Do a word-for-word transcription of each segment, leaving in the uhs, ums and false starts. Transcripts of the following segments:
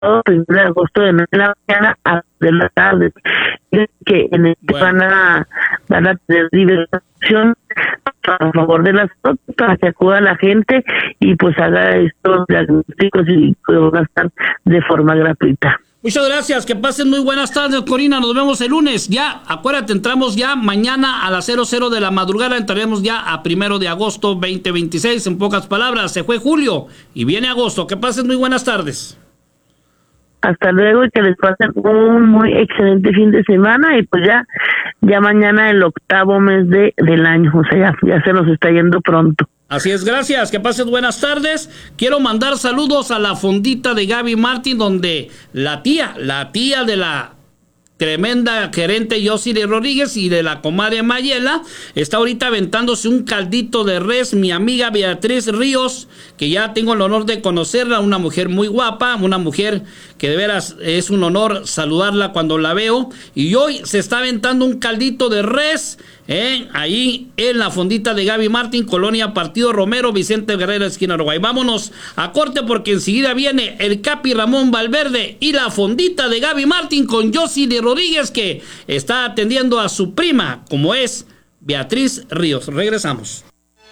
sábado primero de agosto de nueve de la mañana a de la tarde, que en el bueno. van a van a tener diversión a favor de las fotos para que acuda la gente y pues haga estos diagnósticos y puedan estar de forma gratuita. Muchas gracias, que pasen muy buenas tardes, Corina, nos vemos el lunes, ya, acuérdate, entramos ya mañana a las cero cero de la madrugada, entraremos ya a primero de agosto veinte veintiséis, en pocas palabras, se fue julio y viene agosto, que pasen muy buenas tardes. Hasta luego y que les pasen un muy excelente fin de semana y pues ya, ya mañana el octavo mes de del año, o sea, ya, ya se nos está yendo pronto. Así es, gracias, que pases buenas tardes. Quiero mandar saludos a la fondita de Gaby Martín, donde la tía, la tía de la tremenda gerente Yosile Rodríguez y de la comadre Mayela, está ahorita aventándose un caldito de res, mi amiga Beatriz Ríos, que ya tengo el honor de conocerla, una mujer muy guapa, una mujer que de veras es un honor saludarla cuando la veo, y hoy se está aventando un caldito de res, eh, ahí en la fondita de Gaby Martín, Colonia Partido Romero, Vicente Guerrero, esquina Uruguay. Vámonos a corte porque enseguida viene el Capi Ramón Valverde y la fondita de Gaby Martín con Yosile Rodríguez, que está atendiendo a su prima, como es Beatriz Ríos. Regresamos.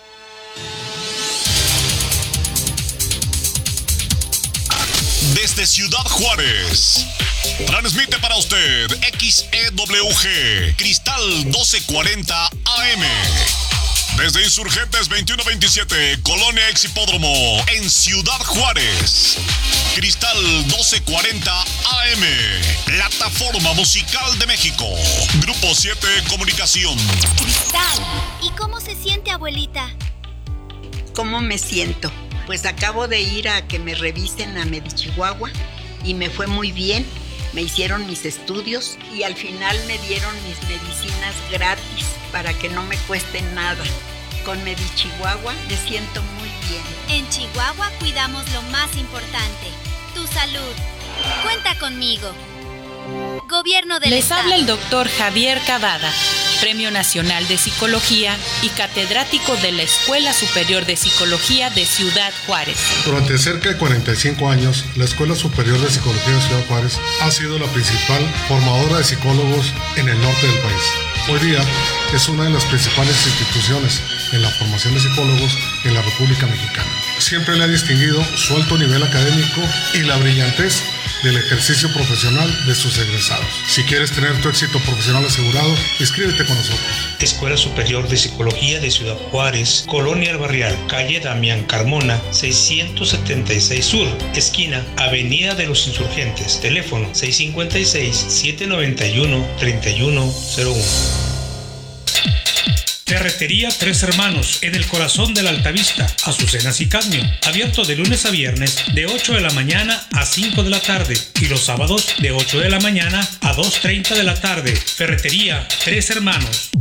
Desde Ciudad Juárez, transmite para usted X E W G, Cristal doce cuarenta A M. Desde Insurgentes veintiuno veintisiete, Colonia Ex Hipódromo, en Ciudad Juárez. Cristal doce cuarenta A M, Plataforma Musical de México. Grupo siete Comunicación. Cristal, ¿y cómo se siente, abuelita? ¿Cómo me siento? Pues acabo de ir a que me revisen a Medichihuahua y me fue muy bien. Me hicieron mis estudios y al final me dieron mis medicinas gratis para que no me cueste nada. Con Medichihuahua me siento muy bien. En Chihuahua cuidamos lo más importante, tu salud. Cuenta conmigo. Gobierno del Les Estado. habla el doctor Javier Cavada, Premio Nacional de Psicología y catedrático de la Escuela Superior de Psicología de Ciudad Juárez. Durante cerca de cuarenta y cinco años, la Escuela Superior de Psicología de Ciudad Juárez ha sido la principal formadora de psicólogos en el norte del país. Hoy día es una de las principales instituciones en la formación de psicólogos en la República Mexicana. Siempre le ha distinguido su alto nivel académico y la brillantez del ejercicio profesional de sus egresados. Si quieres tener tu éxito profesional asegurado, inscríbete con nosotros. Escuela Superior de Psicología de Ciudad Juárez, Colonia El Barrial, calle Damián Carmona, seiscientos setenta y seis Sur, esquina Avenida de los Insurgentes, teléfono seis cinco seis, siete nueve uno, tres uno cero uno. Ferretería Tres Hermanos, en el corazón de la Altavista, Azucenas y Cadmio, abierto de lunes a viernes de ocho de la mañana a cinco de la tarde y los sábados de ocho de la mañana a dos treinta de la tarde. Ferretería Tres Hermanos.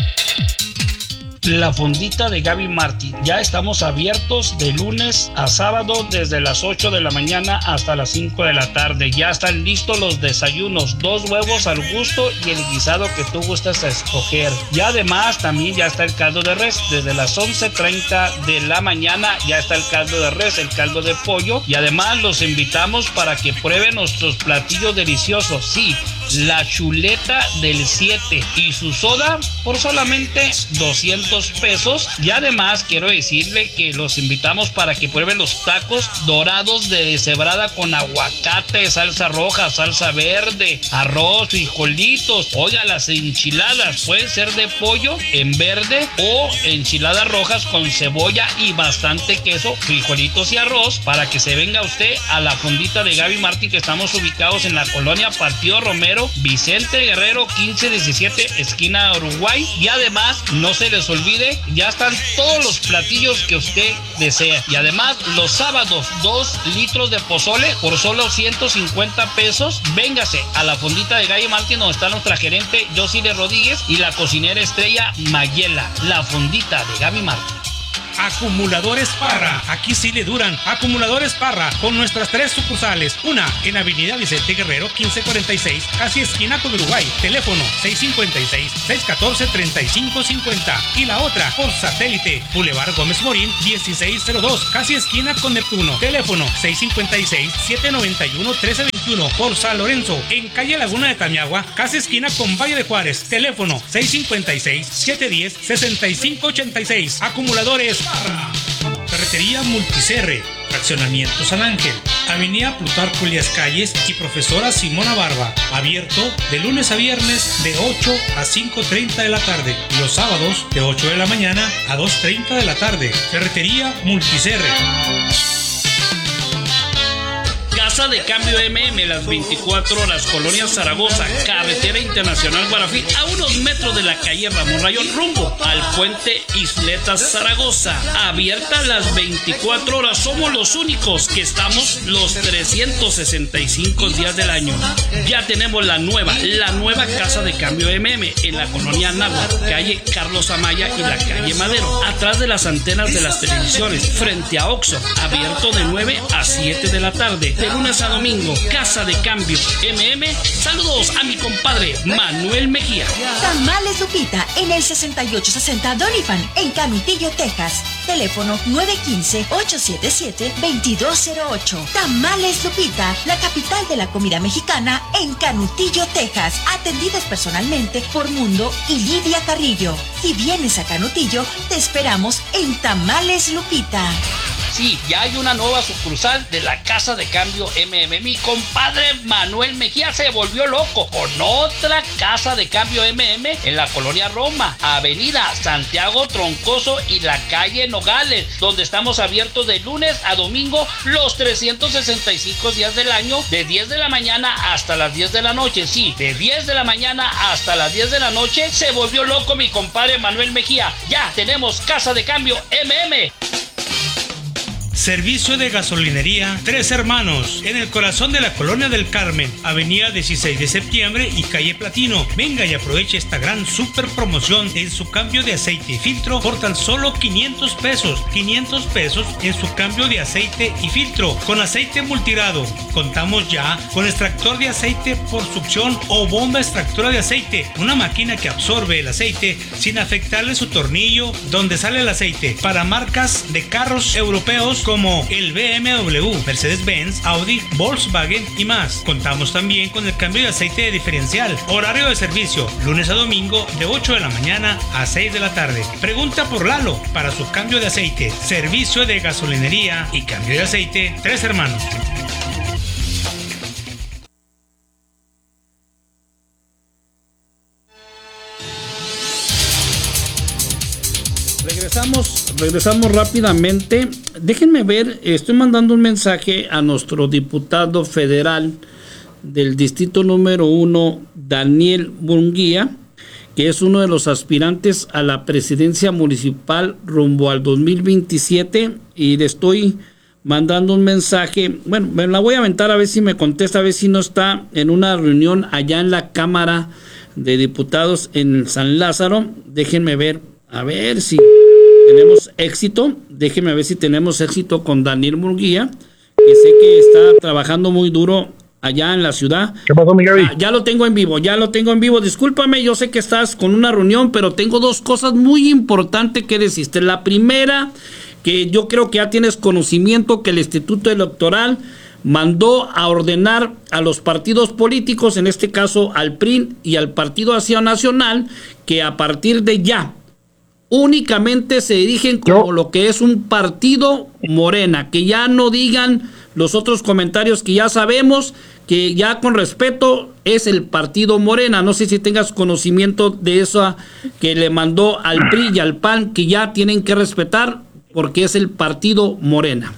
La fondita de Gaby Martín. Ya estamos abiertos de lunes a sábado desde las ocho de la mañana hasta las cinco de la tarde. Ya están listos los desayunos, dos huevos al gusto y el guisado que tú gustas a escoger. Y además también ya está el caldo de res. Desde las once treinta de la mañana ya está el caldo de res, el caldo de pollo. Y además los invitamos para que prueben nuestros platillos deliciosos. Sí, la chuleta del siete y su soda por solamente doscientos pesos. Y además quiero decirle que los invitamos para que prueben los tacos dorados de deshebrada con aguacate, salsa roja, salsa verde, arroz, frijolitos. Oiga, las enchiladas pueden ser de pollo en verde o enchiladas rojas con cebolla y bastante queso, frijolitos y arroz, para que se venga usted a la fondita de Gaby Martín, que estamos ubicados en la colonia Partido Romero, Vicente Guerrero quince diecisiete, esquina Uruguay. Y además no se les olvide, ya están todos los platillos que usted desea. Y además los sábados dos litros de pozole por solo ciento cincuenta pesos. Véngase a la fondita de Gaby Martín, donde está nuestra gerente Yosile Rodríguez y la cocinera estrella Mayela. La fondita de Gaby Martín. Acumuladores Parra, aquí sí le duran. Acumuladores Parra, con nuestras tres sucursales. Una en Avenida Vicente Guerrero, quince cuarenta y seis, casi esquina con Uruguay. Teléfono seis cinco seis, seis uno cuatro, tres cinco cinco cero. Y la otra por satélite, Boulevard Gómez Morín, dieciséis cero dos, casi esquina con Neptuno. Teléfono seis cinco seis, siete nueve uno, uno tres dos uno. Por San Lorenzo, en calle Laguna de Tamiagua, casi esquina con Valle de Juárez. Teléfono seis cinco seis, siete uno cero, seis cinco ocho seis. Acumuladores Parra. Ferretería Multicerre, Fraccionamiento San Ángel, Avenida Plutarco Elías Calles y Profesora Simona Barba. Abierto de lunes a viernes de ocho a cinco treinta de la tarde. Y los sábados de ocho de la mañana a dos treinta de la tarde. Ferretería Multicerre. Casa de Cambio M M, las veinticuatro horas, Colonia Zaragoza, Carretera Internacional Guarafí, a unos metros de la calle Ramón Rayón, rumbo al puente Isletas Zaragoza. Abierta las veinticuatro horas, somos los únicos que estamos los trescientos sesenta y cinco días del año. Ya tenemos la nueva, la nueva Casa de Cambio M M en la colonia Anáhuac, calle Carlos Amaya y la calle Madero, atrás de las antenas de las televisiones, frente a Oxxo. Abierto de nueve a siete de la tarde. De lunes a domingo, Casa de Cambio M M. Saludos a mi compadre Manuel Mejía. Tamales Lupita en el sesenta y ocho sesenta Doniphan en Canutillo, Texas. Teléfono nueve uno cinco, ocho siete siete, dos dos cero ocho. Tamales Lupita, la capital de la comida mexicana en Canutillo, Texas. Atendidas personalmente por Mundo y Lidia Carrillo. Si vienes a Canutillo, te esperamos en Tamales Lupita. Sí, ya hay una nueva sucursal de la Casa de Cambio M M. Mi compadre Manuel Mejía se volvió loco con otra Casa de Cambio M M en la colonia Roma, Avenida Santiago Troncoso y la calle Nogales, donde estamos abiertos de lunes a domingo los trescientos sesenta y cinco días del año, de diez de la mañana hasta las diez de la noche. Sí, de diez de la mañana hasta las diez de la noche. Se volvió loco mi compadre Manuel Mejía. Ya tenemos Casa de Cambio M M. Servicio de gasolinería Tres Hermanos, en el corazón de la Colonia del Carmen, Avenida dieciséis de septiembre y calle Platino. Venga y aproveche esta gran super promoción en su cambio de aceite y filtro por tan solo quinientos pesos. quinientos pesos en su cambio de aceite y filtro con aceite multirado. Contamos ya con extractor de aceite por succión o bomba extractora de aceite, una máquina que absorbe el aceite sin afectarle su tornillo donde sale el aceite, para marcas de carros europeos como el B M W, Mercedes-Benz, Audi, Volkswagen y más. Contamos también con el cambio de aceite de diferencial. Horario de servicio, lunes a domingo de ocho de la mañana a seis de la tarde. Pregunta por Lalo para su cambio de aceite. Servicio de gasolinería y cambio de aceite Tres Hermanos. Regresamos, regresamos rápidamente. Déjenme ver, estoy mandando un mensaje a nuestro diputado federal del distrito número uno, Daniel Munguía, que es uno de los aspirantes a la presidencia municipal rumbo al dos mil veintisiete, y le estoy mandando un mensaje. Bueno, me la voy a aventar a ver si me contesta, a ver si no está en una reunión allá en la Cámara de Diputados en San Lázaro. Déjenme ver, a ver si tenemos éxito. Déjenme ver si tenemos éxito con Daniel Murguía, que sé que está trabajando muy duro allá en la ciudad. ¿Qué pasó, mi Gaby? Ah, ya lo tengo en vivo, ya lo tengo en vivo. Discúlpame, yo sé que estás con una reunión, pero tengo dos cosas muy importantes que decirte. La primera, que yo creo que ya tienes conocimiento, que el Instituto Electoral mandó a ordenar a los partidos políticos, en este caso al P R I y al Partido Acción Nacional, que a partir de ya únicamente se dirigen como Yo. lo que es un partido Morena, que ya no digan los otros comentarios que ya sabemos, que ya con respeto es el partido Morena. No sé si tengas conocimiento de eso que le mandó al P R I y al P A N, que ya tienen que respetar porque es el partido Morena.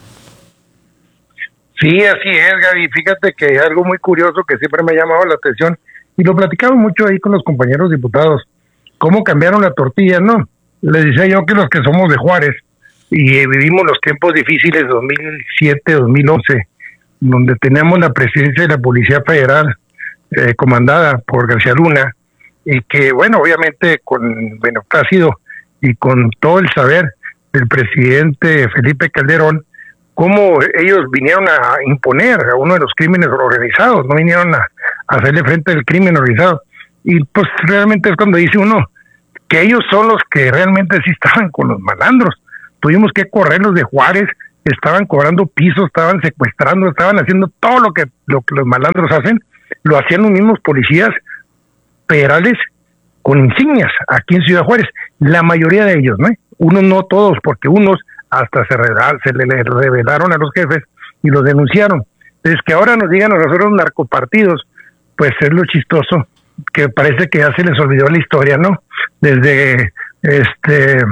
Sí, así es, Gaby. Fíjate que algo muy curioso que siempre me ha llamado la atención, y lo platicaba mucho ahí con los compañeros diputados, cómo cambiaron la tortilla, ¿no? Les decía yo que los que somos de Juárez y eh, vivimos los tiempos difíciles de dos mil siete, dos mil once, donde teníamos la presidencia de la Policía Federal eh, comandada por García Luna, y que, bueno, obviamente con Beneplácido y con todo el saber, del presidente Felipe Calderón, cómo ellos vinieron a imponer a uno de los crímenes organizados, no vinieron a, a hacerle frente al crimen organizado. Y pues realmente es cuando dice uno que ellos son los que realmente sí estaban con los malandros. Tuvimos que correrlos de Juárez, estaban cobrando pisos, estaban secuestrando, estaban haciendo todo lo que, lo que los malandros hacen, lo hacían los mismos policías federales con insignias aquí en Ciudad Juárez, la mayoría de ellos, ¿no? Unos no todos, porque unos hasta se, revelaron, se le, le revelaron a los jefes y los denunciaron. Entonces, que ahora nos digan a nosotros narcopartidos, pues es lo chistoso, que parece que ya se les olvidó la historia, ¿no? Desde este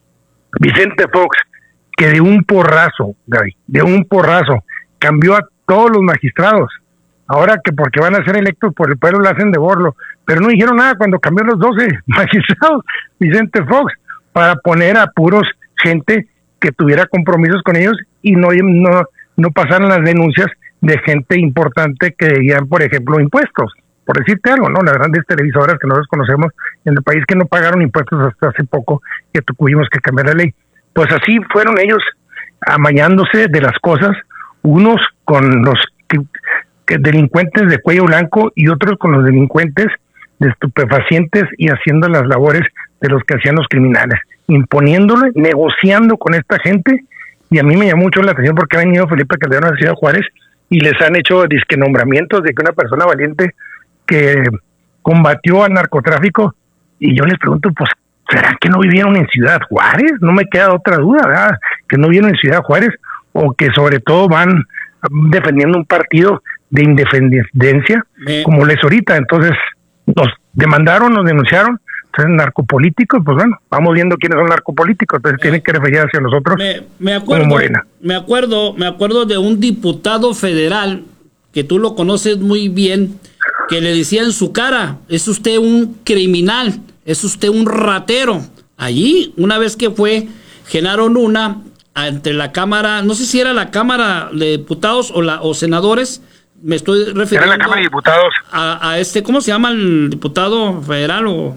Vicente Fox, que de un porrazo, Gaby, de un porrazo, cambió a todos los magistrados. Ahora que porque van a ser electos por el pueblo lo hacen de borlo, pero no dijeron nada cuando cambió los doce magistrados, Vicente Fox, para poner a puros gente que tuviera compromisos con ellos y no, no, no pasaran las denuncias de gente importante que debían, por ejemplo, impuestos. Por decirte algo, ¿no? Las grandes televisoras que nosotros conocemos en el país que no pagaron impuestos hasta hace poco, que tuvimos que cambiar la ley. Pues así fueron ellos amañándose de las cosas, unos con los que, que delincuentes de cuello blanco y otros con los delincuentes de estupefacientes y haciendo las labores de los que hacían los criminales, imponiéndole, negociando con esta gente. Y a mí me llamó mucho la atención porque ha venido Felipe Calderón a Ciudad Juárez y les han hecho disque nombramientos de que una persona valiente que combatió al narcotráfico, y yo les pregunto, pues, ¿será que no vivieron en Ciudad Juárez? No me queda otra duda, ¿verdad? Que no vivieron en Ciudad Juárez, o que sobre todo van defendiendo un partido de independencia, me... como les ahorita. Entonces, nos demandaron, nos denunciaron, entonces narcopolíticos, pues bueno, vamos viendo quiénes son narcopolíticos, entonces eh, tienen que referirse hacia nosotros me, me acuerdo, como Morena. Me acuerdo, me acuerdo de un diputado federal, que tú lo conoces muy bien, que le decía en su cara, es usted un criminal, es usted un ratero. Allí, una vez que fue Genaro Luna ante la Cámara, no sé si era la Cámara de Diputados o la o senadores, me estoy refiriendo era la Cámara de Diputados. A, a este, ¿cómo se llama el diputado federal? o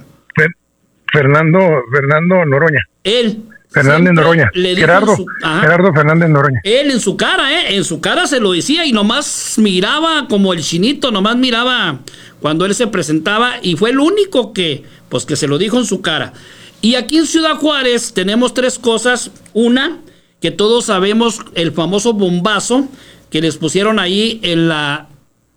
Fernando Fernando Noroña. Él. Fernández Noroña. Gerardo, su, Gerardo Fernández Noroña. Él en su cara, ¿eh? En su cara se lo decía y nomás miraba como el chinito, nomás miraba cuando él se presentaba y fue el único que, pues que se lo dijo en su cara. Y aquí en Ciudad Juárez tenemos tres cosas. Una, que todos sabemos, el famoso bombazo que les pusieron ahí en la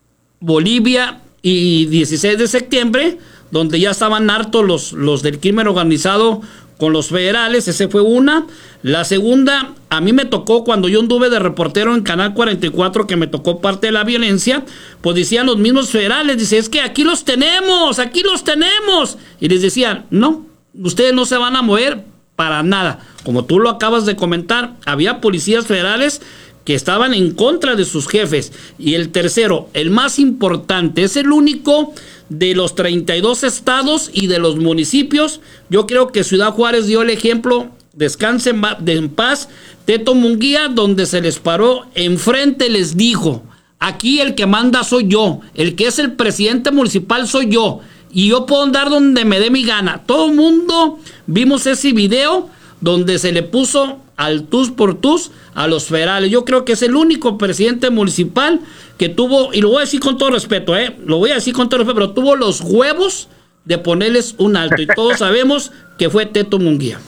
Bolivia y dieciséis de septiembre, donde ya estaban hartos los, los del crimen organizado con los federales. Ese fue una. La segunda, a mí me tocó cuando yo anduve de reportero en Canal cuarenta y cuatro, que me tocó parte de la violencia, pues decían los mismos federales, dice, es que aquí los tenemos, aquí los tenemos. Y les decían, no, ustedes no se van a mover para nada. Como tú lo acabas de comentar, había policías federales que estaban en contra de sus jefes. Y el tercero, el más importante, es el único de los treinta y dos estados y de los municipios. Yo creo que Ciudad Juárez dio el ejemplo, descanse en paz, Teto Munguía, donde se les paró enfrente, les dijo, aquí el que manda soy yo, el que es el presidente municipal soy yo, y yo puedo andar donde me dé mi gana. Todo el mundo vimos ese video donde se le puso al tus por tus a los federales. Yo creo que es el único presidente municipal que tuvo, y lo voy a decir con todo respeto, eh, lo voy a decir con todo respeto, pero tuvo los huevos de ponerles un alto, y todos sabemos que fue Teto Munguía.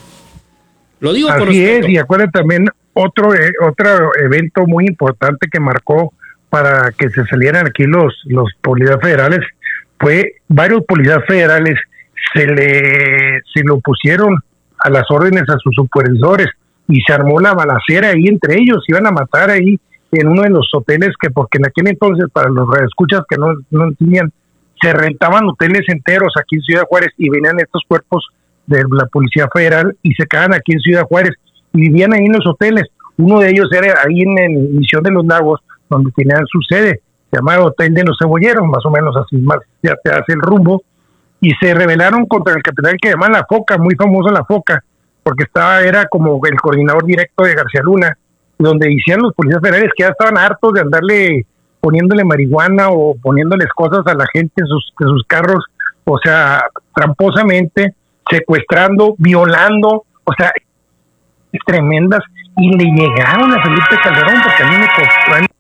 Lo digo por Así respeto. es, y acuérdense también otro eh, otro evento muy importante que marcó para que se salieran aquí los los policías federales, fue varios policías federales se le se lo pusieron a las órdenes a sus supervisores y se armó la balacera ahí entre ellos, iban a matar ahí en uno de los hoteles, que porque en aquel entonces, para los radioescuchas que no, no tenían, se rentaban hoteles enteros aquí en Ciudad Juárez y venían estos cuerpos de la Policía Federal y se quedaban aquí en Ciudad Juárez y vivían ahí en los hoteles. Uno de ellos era ahí en el Misión de los Lagos, donde tenían su sede, se llamaba Hotel de los Cebolleros, más o menos así, más ya te hace el rumbo, y se rebelaron contra el capitán que llamaban La Foca, muy famoso La Foca, porque estaba era como el coordinador directo de García Luna, donde decían los policías federales que ya estaban hartos de andarle poniéndole marihuana o poniéndoles cosas a la gente en sus, en sus carros, o sea, tramposamente, secuestrando, violando, o sea, tremendas y le llegaron a Felipe Calderón, porque a mí me costó en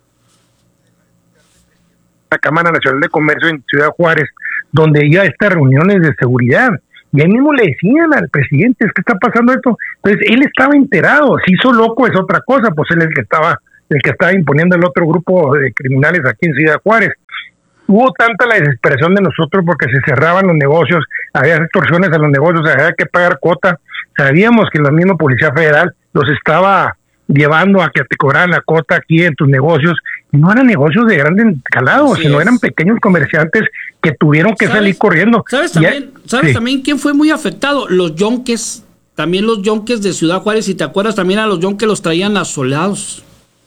la Cámara Nacional de Comercio en Ciudad Juárez, donde iba a estas reuniones de seguridad, y ahí mismo le decían al presidente, es que está pasando esto. Entonces él estaba enterado, si hizo loco es otra cosa, pues él es el que estaba el que estaba imponiendo el otro grupo de criminales aquí en Ciudad Juárez. Hubo tanta la desesperación de nosotros porque se cerraban los negocios, había extorsiones a los negocios, había que pagar cuota. Sabíamos que la misma Policía Federal los estaba llevando a que te cobraran la cuota aquí en tus negocios, y no eran negocios de grande calado, Así sino es. eran pequeños comerciantes que tuvieron que ¿Sabes? salir corriendo. ¿Sabes también, ya, ¿sabes sí. también quién fue muy afectado? Los yonques, también los yonques de Ciudad Juárez, si te acuerdas, también a los yonques los traían asolados.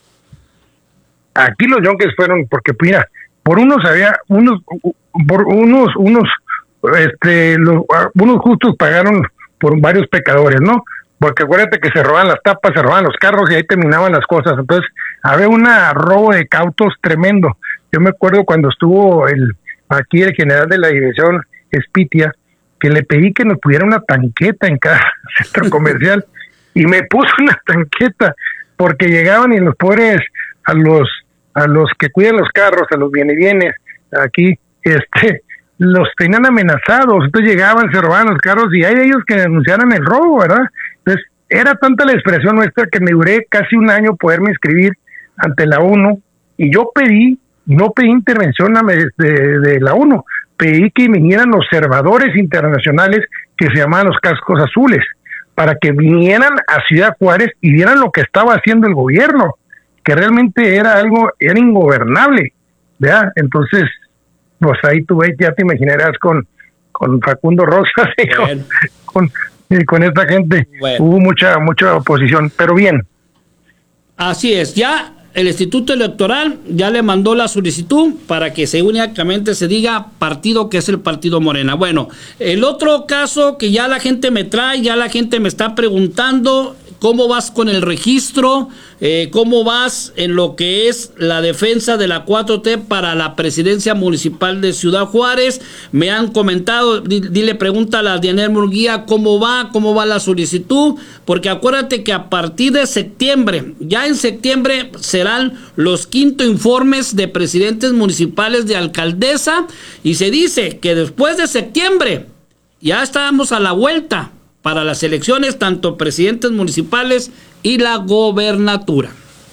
Aquí los yonques fueron, porque mira, por unos había, unos, por unos, unos, este, los, unos justos pagaron por varios pecadores, ¿no? Porque acuérdate que se roban las tapas, se roban los carros y ahí terminaban las cosas. Entonces, había un robo de cautos tremendo. Yo me acuerdo cuando estuvo el aquí el general de la división, Espitia, que le pedí que nos pudiera una tanqueta en cada centro comercial, y me puso una tanqueta, porque llegaban y los pobres, a los a los que cuidan los carros, a los viene bienes aquí, este, los tenían amenazados. Entonces llegaban, se robaban los carros, y hay ellos que denunciaran el robo, ¿verdad? Entonces, era tanta la expresión nuestra que me duré casi un año poderme inscribir ante la ONU, y yo pedí, no pedí intervención de, de, de la ONU, pedí que vinieran observadores internacionales que se llamaban los cascos azules, para que vinieran a Ciudad Juárez y vieran lo que estaba haciendo el gobierno, que realmente era algo, era ingobernable, ¿verdad? Entonces, pues ahí tú ves, ya te imaginarás con, con Facundo Rosas y bueno. con, con, y con esta gente, bueno. Hubo mucha, mucha oposición, pero bien. Así es, ya el Instituto Electoral ya le mandó la solicitud para que se únicamente se diga partido, que es el Partido Morena. Bueno, el otro caso que ya la gente me trae, ya la gente me está preguntando, ¿cómo vas con el registro? Eh, ¿Cómo vas en lo que es la defensa de la cuatro T para la presidencia municipal de Ciudad Juárez? Me han comentado, dile, pregúntale a Dianel Murguía cómo va, cómo va la solicitud, porque acuérdate que a partir de septiembre, ya en septiembre serán los quinto informes de presidentes municipales de alcaldesa, y se dice que después de septiembre ya estamos a la vuelta para las elecciones, tanto presidentes municipales y la gobernatura.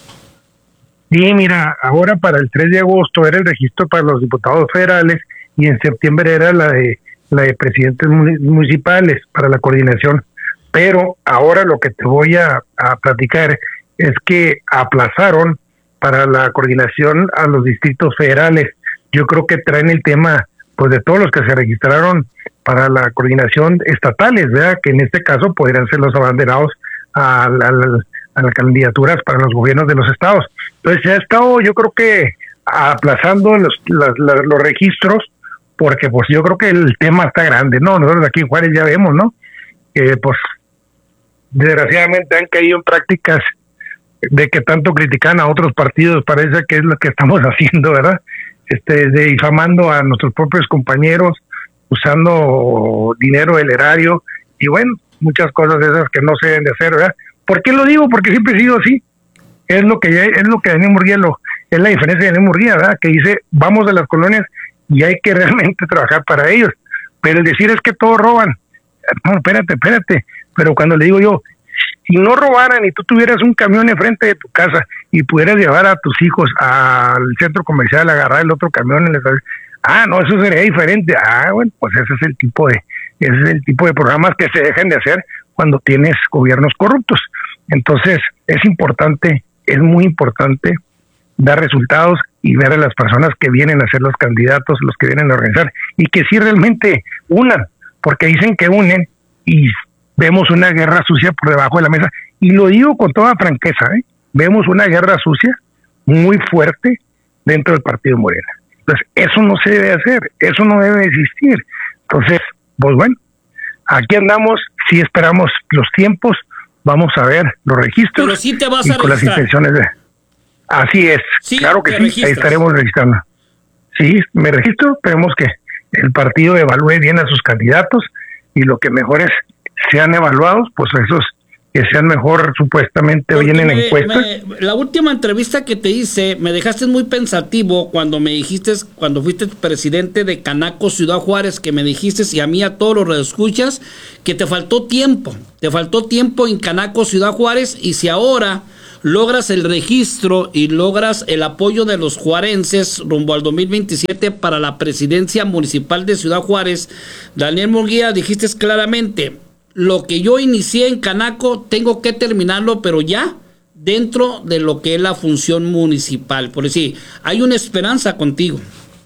Sí, mira, ahora para el tres de agosto era el registro para los diputados federales, y en septiembre era la de la de presidentes municipales para la coordinación. Pero ahora lo que te voy a, a platicar es que aplazaron para la coordinación a los distritos federales. Yo creo que traen el tema, pues, de todos los que se registraron para la coordinación estatales, ¿verdad? Que en este caso podrían ser los abanderados a, a, a las candidaturas para los gobiernos de los estados. Entonces se ha estado, yo creo que aplazando los, las, las, los registros, porque pues yo creo que el tema está grande, ¿no? Nosotros aquí en Juárez ya vemos, ¿no? Que pues desgraciadamente han caído en prácticas de que tanto critican a otros partidos, parece que es lo que estamos haciendo, ¿verdad? Este, de difamando a nuestros propios compañeros, usando dinero del erario, y bueno, muchas cosas de esas que no se deben de hacer, ¿verdad? ¿Por qué lo digo? Porque siempre he sido así. Es lo que es lo que Daniel Murguía, lo, es la diferencia de Daniel Murguía, ¿verdad? Que dice, vamos a las colonias y hay que realmente trabajar para ellos. Pero el decir es que todos roban. No, espérate, espérate. Pero cuando le digo yo, si no robaran y tú tuvieras un camión enfrente de tu casa y pudieras llevar a tus hijos al centro comercial, agarrar el otro camión, en el... ah, no, eso sería diferente. Ah, bueno, pues ese es el tipo de, ese es el tipo de programas que se dejan de hacer cuando tienes gobiernos corruptos. Entonces, es importante, es muy importante dar resultados y ver a las personas que vienen a ser los candidatos, los que vienen a organizar, y que sí realmente unan, porque dicen que unen y vemos una guerra sucia por debajo de la mesa, y lo digo con toda franqueza, ¿eh? Vemos una guerra sucia muy fuerte dentro del Partido Morena. Entonces, eso no se debe hacer, eso no debe existir. Entonces, pues bueno, aquí andamos, sí esperamos los tiempos, vamos a ver los registros. Pero sí te vas y a con registrar. Las intenciones de... Así es, sí, claro que sí, registras. Ahí estaremos registrando. Sí, me registro, esperemos que el partido evalúe bien a sus candidatos, y lo que mejores sean evaluados, pues esos que sean mejor supuestamente hoy en encuestas. Me, la última entrevista que te hice, me dejaste muy pensativo cuando me dijiste, cuando fuiste presidente de Canaco Ciudad Juárez, que me dijiste, y a mí a todos los redescuchas, que te faltó tiempo, te faltó tiempo en Canaco Ciudad Juárez, y si ahora logras el registro y logras el apoyo de los juarenses rumbo al dos mil veintisiete para la presidencia municipal de Ciudad Juárez, Daniel Murguía, dijiste claramente, lo que yo inicié en Canaco tengo que terminarlo, pero ya dentro de lo que es la función municipal. Por decir, hay una esperanza contigo.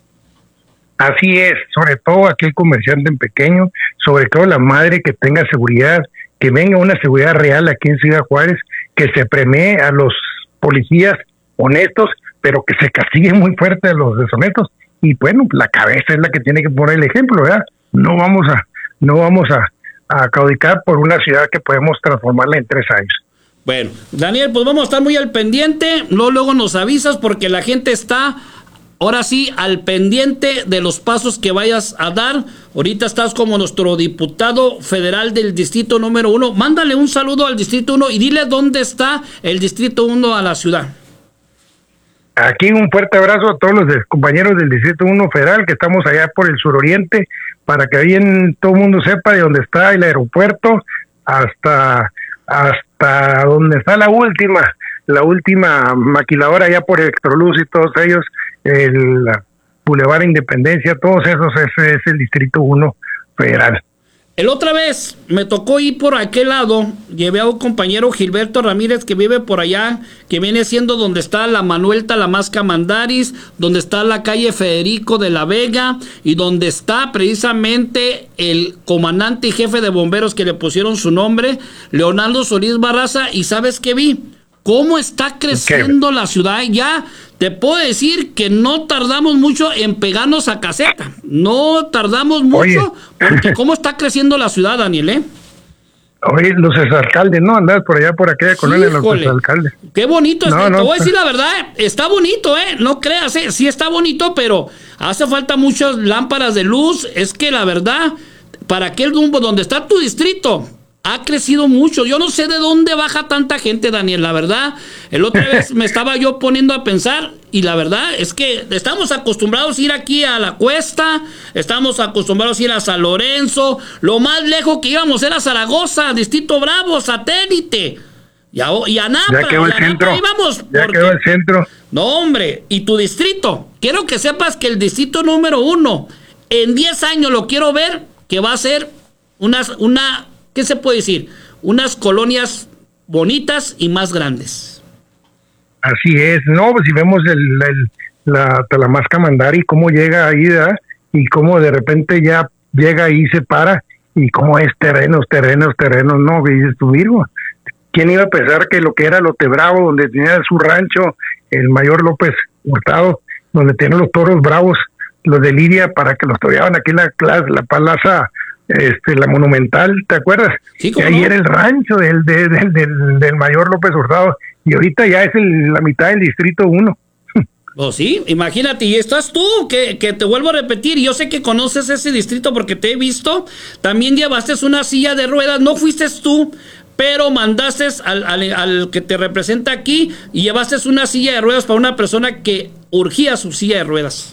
Así es, sobre todo aquel comerciante en pequeño, sobre todo la madre que tenga seguridad, que venga una seguridad real aquí en Ciudad Juárez, que se premie a los policías honestos, pero que se castigue muy fuerte a los deshonestos. Y bueno, la cabeza es la que tiene que poner el ejemplo, ¿verdad? No vamos a, no vamos a a caudicar por una ciudad que podemos transformarla en tres años. Bueno, Daniel, pues vamos a estar muy al pendiente, no, luego nos avisas porque la gente está, ahora sí, al pendiente de los pasos que vayas a dar. Ahorita estás como nuestro diputado federal del Distrito número uno, mándale un saludo al Distrito uno y dile dónde está el Distrito uno a la ciudad. Aquí un fuerte abrazo a todos los compañeros del Distrito uno Federal, que estamos allá por el suroriente, para que bien todo el mundo sepa de dónde está el aeropuerto, hasta hasta donde está la última, la última maquiladora allá por Electroluz y todos ellos, el Boulevard Independencia, todos esos, ese es el Distrito uno Federal. El otra vez me tocó ir por aquel lado, llevé a un compañero Gilberto Ramírez que vive por allá, que viene siendo donde está la Manuel Talamasca Mandaris, donde está la calle Federico de la Vega y donde está precisamente el comandante y jefe de bomberos que le pusieron su nombre, Leonardo Solís Barraza, y ¿sabes qué vi? ¿Cómo está creciendo ¿Qué? la ciudad? Ya te puedo decir que no tardamos mucho en pegarnos a caseta. No tardamos mucho. Oye. Porque cómo está creciendo la ciudad, Daniel, ¿eh? Oye, los exalcaldes, ¿no? Andas por allá, por aquella colonia de los exalcaldes. Qué bonito. No, es, no, te voy a decir la verdad, está bonito, ¿eh? No creas, ¿eh? Sí está bonito, pero hace falta muchas lámparas de luz. Es que la verdad, para aquel rumbo donde está tu distrito, ha crecido mucho. Yo no sé de dónde baja tanta gente, Daniel, la verdad. El otra vez me estaba yo poniendo a pensar y la verdad es que estamos acostumbrados a ir aquí a la Cuesta, estamos acostumbrados a ir a San Lorenzo, lo más lejos que íbamos era Zaragoza, Distrito Bravo, Satélite. Y a, y a Napa, ya quedó el centro. Íbamos ya porque, quedó el centro. No, hombre, y tu distrito. Quiero que sepas que el distrito número uno, en diez años lo quiero ver, que va a ser unas, una... ¿Qué se puede decir? Unas colonias bonitas y más grandes. Así es, no, pues si vemos el, el, la Talamasca Mandari, cómo llega ahí, ¿verdad? Y cómo de repente ya llega ahí y se para, y cómo es terrenos, terrenos, terrenos, no, que dices tú, Virgo. ¿Quién iba a pensar que lo que era Lote Bravo, donde tenía su rancho, el mayor López Hurtado, donde tienen los toros bravos, los de Lidia, para que los toreaban aquí en la, la, la Plaza, este, la Monumental, ¿te acuerdas? Sí, y ahí no. era el rancho del, del, del, del, del mayor López Hurtado, y ahorita ya es el, la mitad del Distrito uno. Pues sí, imagínate, y estás tú, que, que te vuelvo a repetir, yo sé que conoces ese distrito porque te he visto, también llevaste una silla de ruedas, no fuiste tú, pero mandaste al, al, al que te representa aquí y llevaste una silla de ruedas para una persona que urgía su silla de ruedas.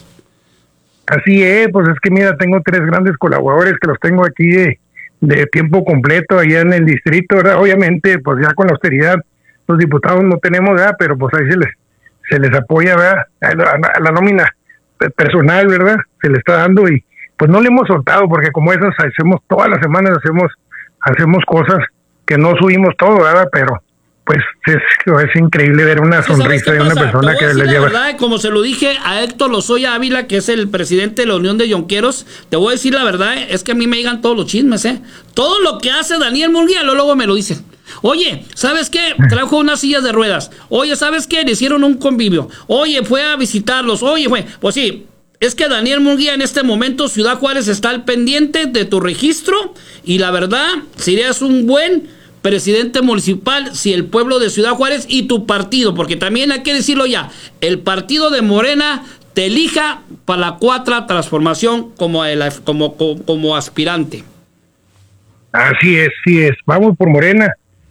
Así es, pues es que mira, tengo tres grandes colaboradores que los tengo aquí de, de tiempo completo allá en el distrito, ¿verdad? Obviamente, pues ya con la austeridad, los diputados no tenemos, ¿verdad? Pero pues ahí se les, se les apoya, ¿verdad? A la, a la nómina personal, ¿verdad? Se le está dando y pues no le hemos soltado porque como esas hacemos todas las semanas, hacemos, hacemos cosas que no subimos todo, ¿verdad? Pero pues es, es increíble ver una sonrisa de una persona que le lleva. Verdad, como se lo dije a Héctor Lozoya Ávila, que es el presidente de la Unión de Yonqueros, te voy a decir la verdad, es que a mí me llegan todos los chismes, ¿eh? Todo lo que hace Daniel Murguía, luego me lo dicen. Oye, ¿sabes qué? Trajo unas sillas de ruedas. Oye, ¿sabes qué? Le hicieron un convivio. Oye, fue a visitarlos. Oye, fue. Pues sí, es que Daniel Murguía en este momento, Ciudad Juárez está al pendiente de tu registro y la verdad, serías un buen presidente municipal si el pueblo de Ciudad Juárez y tu partido, porque también hay que decirlo ya, el partido de Morena te elija para la cuarta transformación como, el, como, como, como aspirante. Así es, sí es. Vamos por Morena.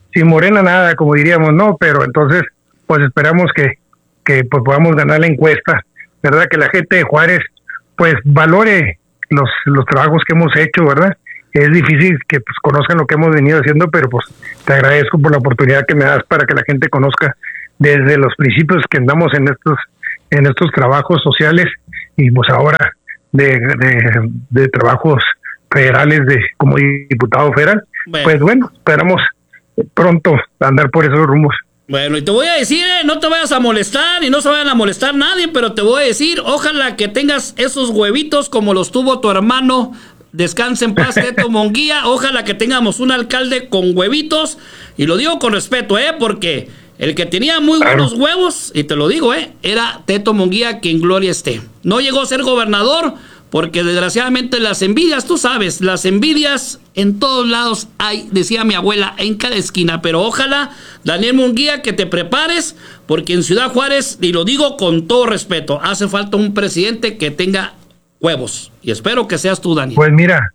sin Morena nada, como diríamos, ¿no? Pero entonces, pues esperamos que, que pues podamos ganar la encuesta, ¿verdad? Que la gente de Juárez, pues valore los, los trabajos que hemos hecho, ¿verdad? Es difícil que pues conozcan lo que hemos venido haciendo, pero pues te agradezco por la oportunidad que me das para que la gente conozca desde los principios que andamos en estos, en estos trabajos sociales y pues ahora de, de, de trabajos federales de como diputado federal. Bueno. Pues bueno, esperamos pronto andar por esos rumbos. Bueno, y te voy a decir, eh, no te vayas a molestar y no se vayan a molestar nadie, pero te voy a decir, ojalá que tengas esos huevitos como los tuvo tu hermano, descanse en paz, Teto Munguía, ojalá que tengamos un alcalde con huevitos, y lo digo con respeto, eh, porque el que tenía muy claro. buenos huevos, y te lo digo, eh, era Teto Munguía, que en gloria esté. No llegó a ser gobernador, porque desgraciadamente las envidias, tú sabes, las envidias en todos lados hay, decía mi abuela, en cada esquina. Pero ojalá, Daniel Munguía, que te prepares, porque en Ciudad Juárez, y lo digo con todo respeto, hace falta un presidente que tenga huevos. Y espero que seas tú, Daniel. Pues mira,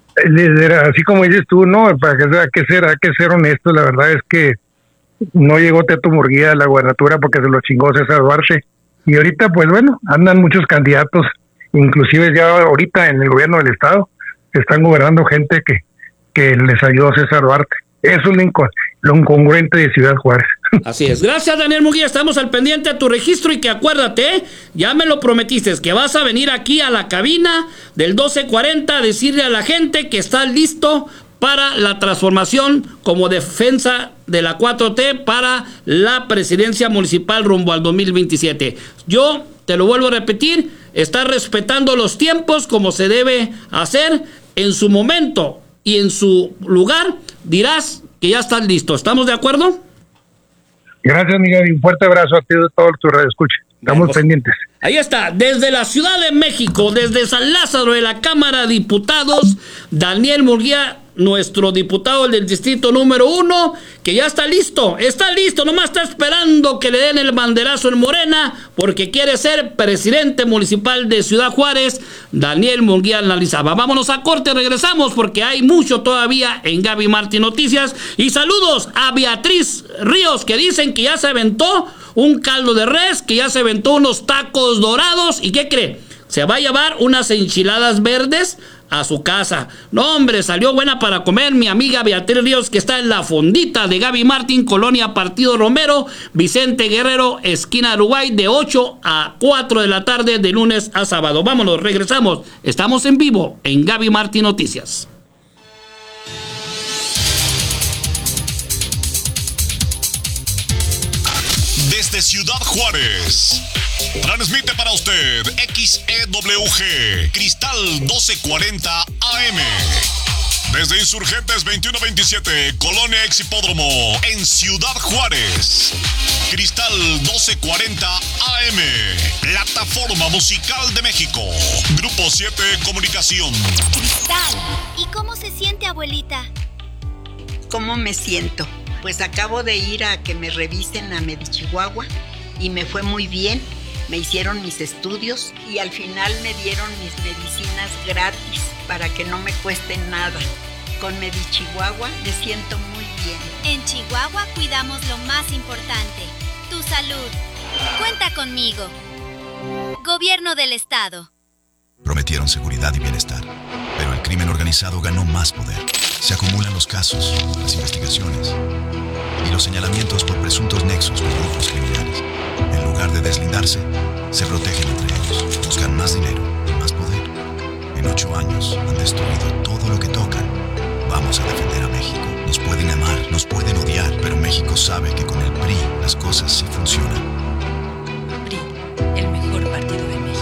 así como dices tú, no, para que hay que ser, hay que ser honesto, la verdad es que no llegó Teto Munguía a la gubernatura porque se lo chingó César Duarte. Y ahorita, pues bueno, andan muchos candidatos. Inclusive ya ahorita en el gobierno del estado están gobernando gente que, que les ayudó a César Duarte. Eso es lo, inco- lo incongruente de Ciudad Juárez. Así es. Gracias, Daniel Munguía. Estamos al pendiente de tu registro y que acuérdate, ¿eh? Ya me lo prometiste, que vas a venir aquí a la cabina del doce cuarenta a decirle a la gente que estás listo para la transformación como defensa de la cuatro T para la presidencia municipal rumbo al dos mil veintisiete. Yo te lo vuelvo a repetir, está respetando los tiempos como se debe hacer. En su momento y en su lugar dirás que ya estás listo. ¿Estamos de acuerdo? Gracias, Miguel, y un fuerte abrazo a ti de todos tus radioescuchas. Estamos pues, pendientes. Ahí está, desde la Ciudad de México, desde San Lázaro de la Cámara de Diputados, Daniel Munguía, nuestro diputado del distrito número uno, que ya está listo, está listo, nomás está esperando que le den el banderazo en Morena, porque quiere ser presidente municipal de Ciudad Juárez. Daniel Munguía analizaba. Vámonos a corte, regresamos, porque hay mucho todavía en Gaby Martín Noticias. Y saludos a Beatriz Ríos, que dicen que ya se aventó un caldo de res, que ya se aventó unos tacos dorados, ¿y qué cree? Se va a llevar unas enchiladas verdes a su casa. No, hombre, salió buena para comer mi amiga Beatriz Ríos, que está en la fondita de Gaby Martín, Colonia Partido Romero, Vicente Guerrero, esquina Uruguay, de ocho a cuatro de la tarde, de lunes a sábado. Vámonos, regresamos. Estamos en vivo en Gaby Martín Noticias. Desde Ciudad Juárez, transmite para usted X E W G, Cristal doce cuarenta A M. Desde Insurgentes veintiuno veintisiete, Colonia Ex Hipódromo, en Ciudad Juárez. Cristal doce cuarenta A M, Plataforma Musical de México. Grupo siete Comunicación. Cristal, ¿y cómo se siente, abuelita? ¿Cómo me siento? Pues acabo de ir a que me revisen a Medichihuahua y me fue muy bien. Me hicieron mis estudios y al final me dieron mis medicinas gratis para que no me cuesten nada. Con Medichihuahua me siento muy bien. En Chihuahua cuidamos lo más importante, tu salud. Cuenta conmigo. Gobierno del Estado. Prometieron seguridad y bienestar, pero el crimen organizado ganó más poder. Se acumulan los casos, las investigaciones y los señalamientos por presuntos nexos con grupos criminales. En lugar de deslindarse, se protegen entre ellos, buscan más dinero y más poder. En ocho años han destruido todo lo que tocan. Vamos a defender a México. Nos pueden amar, nos pueden odiar, pero México sabe que con el P R I las cosas sí funcionan. P R I, el mejor partido de México.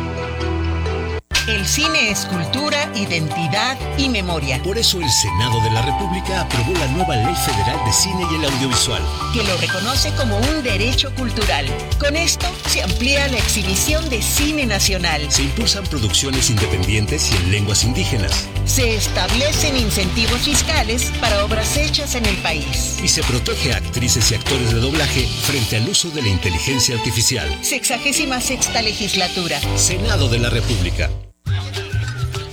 El cine es cultura, identidad y memoria. Por eso el Senado de la República aprobó la nueva Ley Federal de Cine y el Audiovisual, que lo reconoce como un derecho cultural. Con esto se amplía la exhibición de cine nacional. Se impulsan producciones independientes y en lenguas indígenas. Se establecen incentivos fiscales para obras hechas en el país. Y se protege a actrices y actores de doblaje frente al uso de la inteligencia artificial. Sexagésima sexta legislatura. Senado de la República.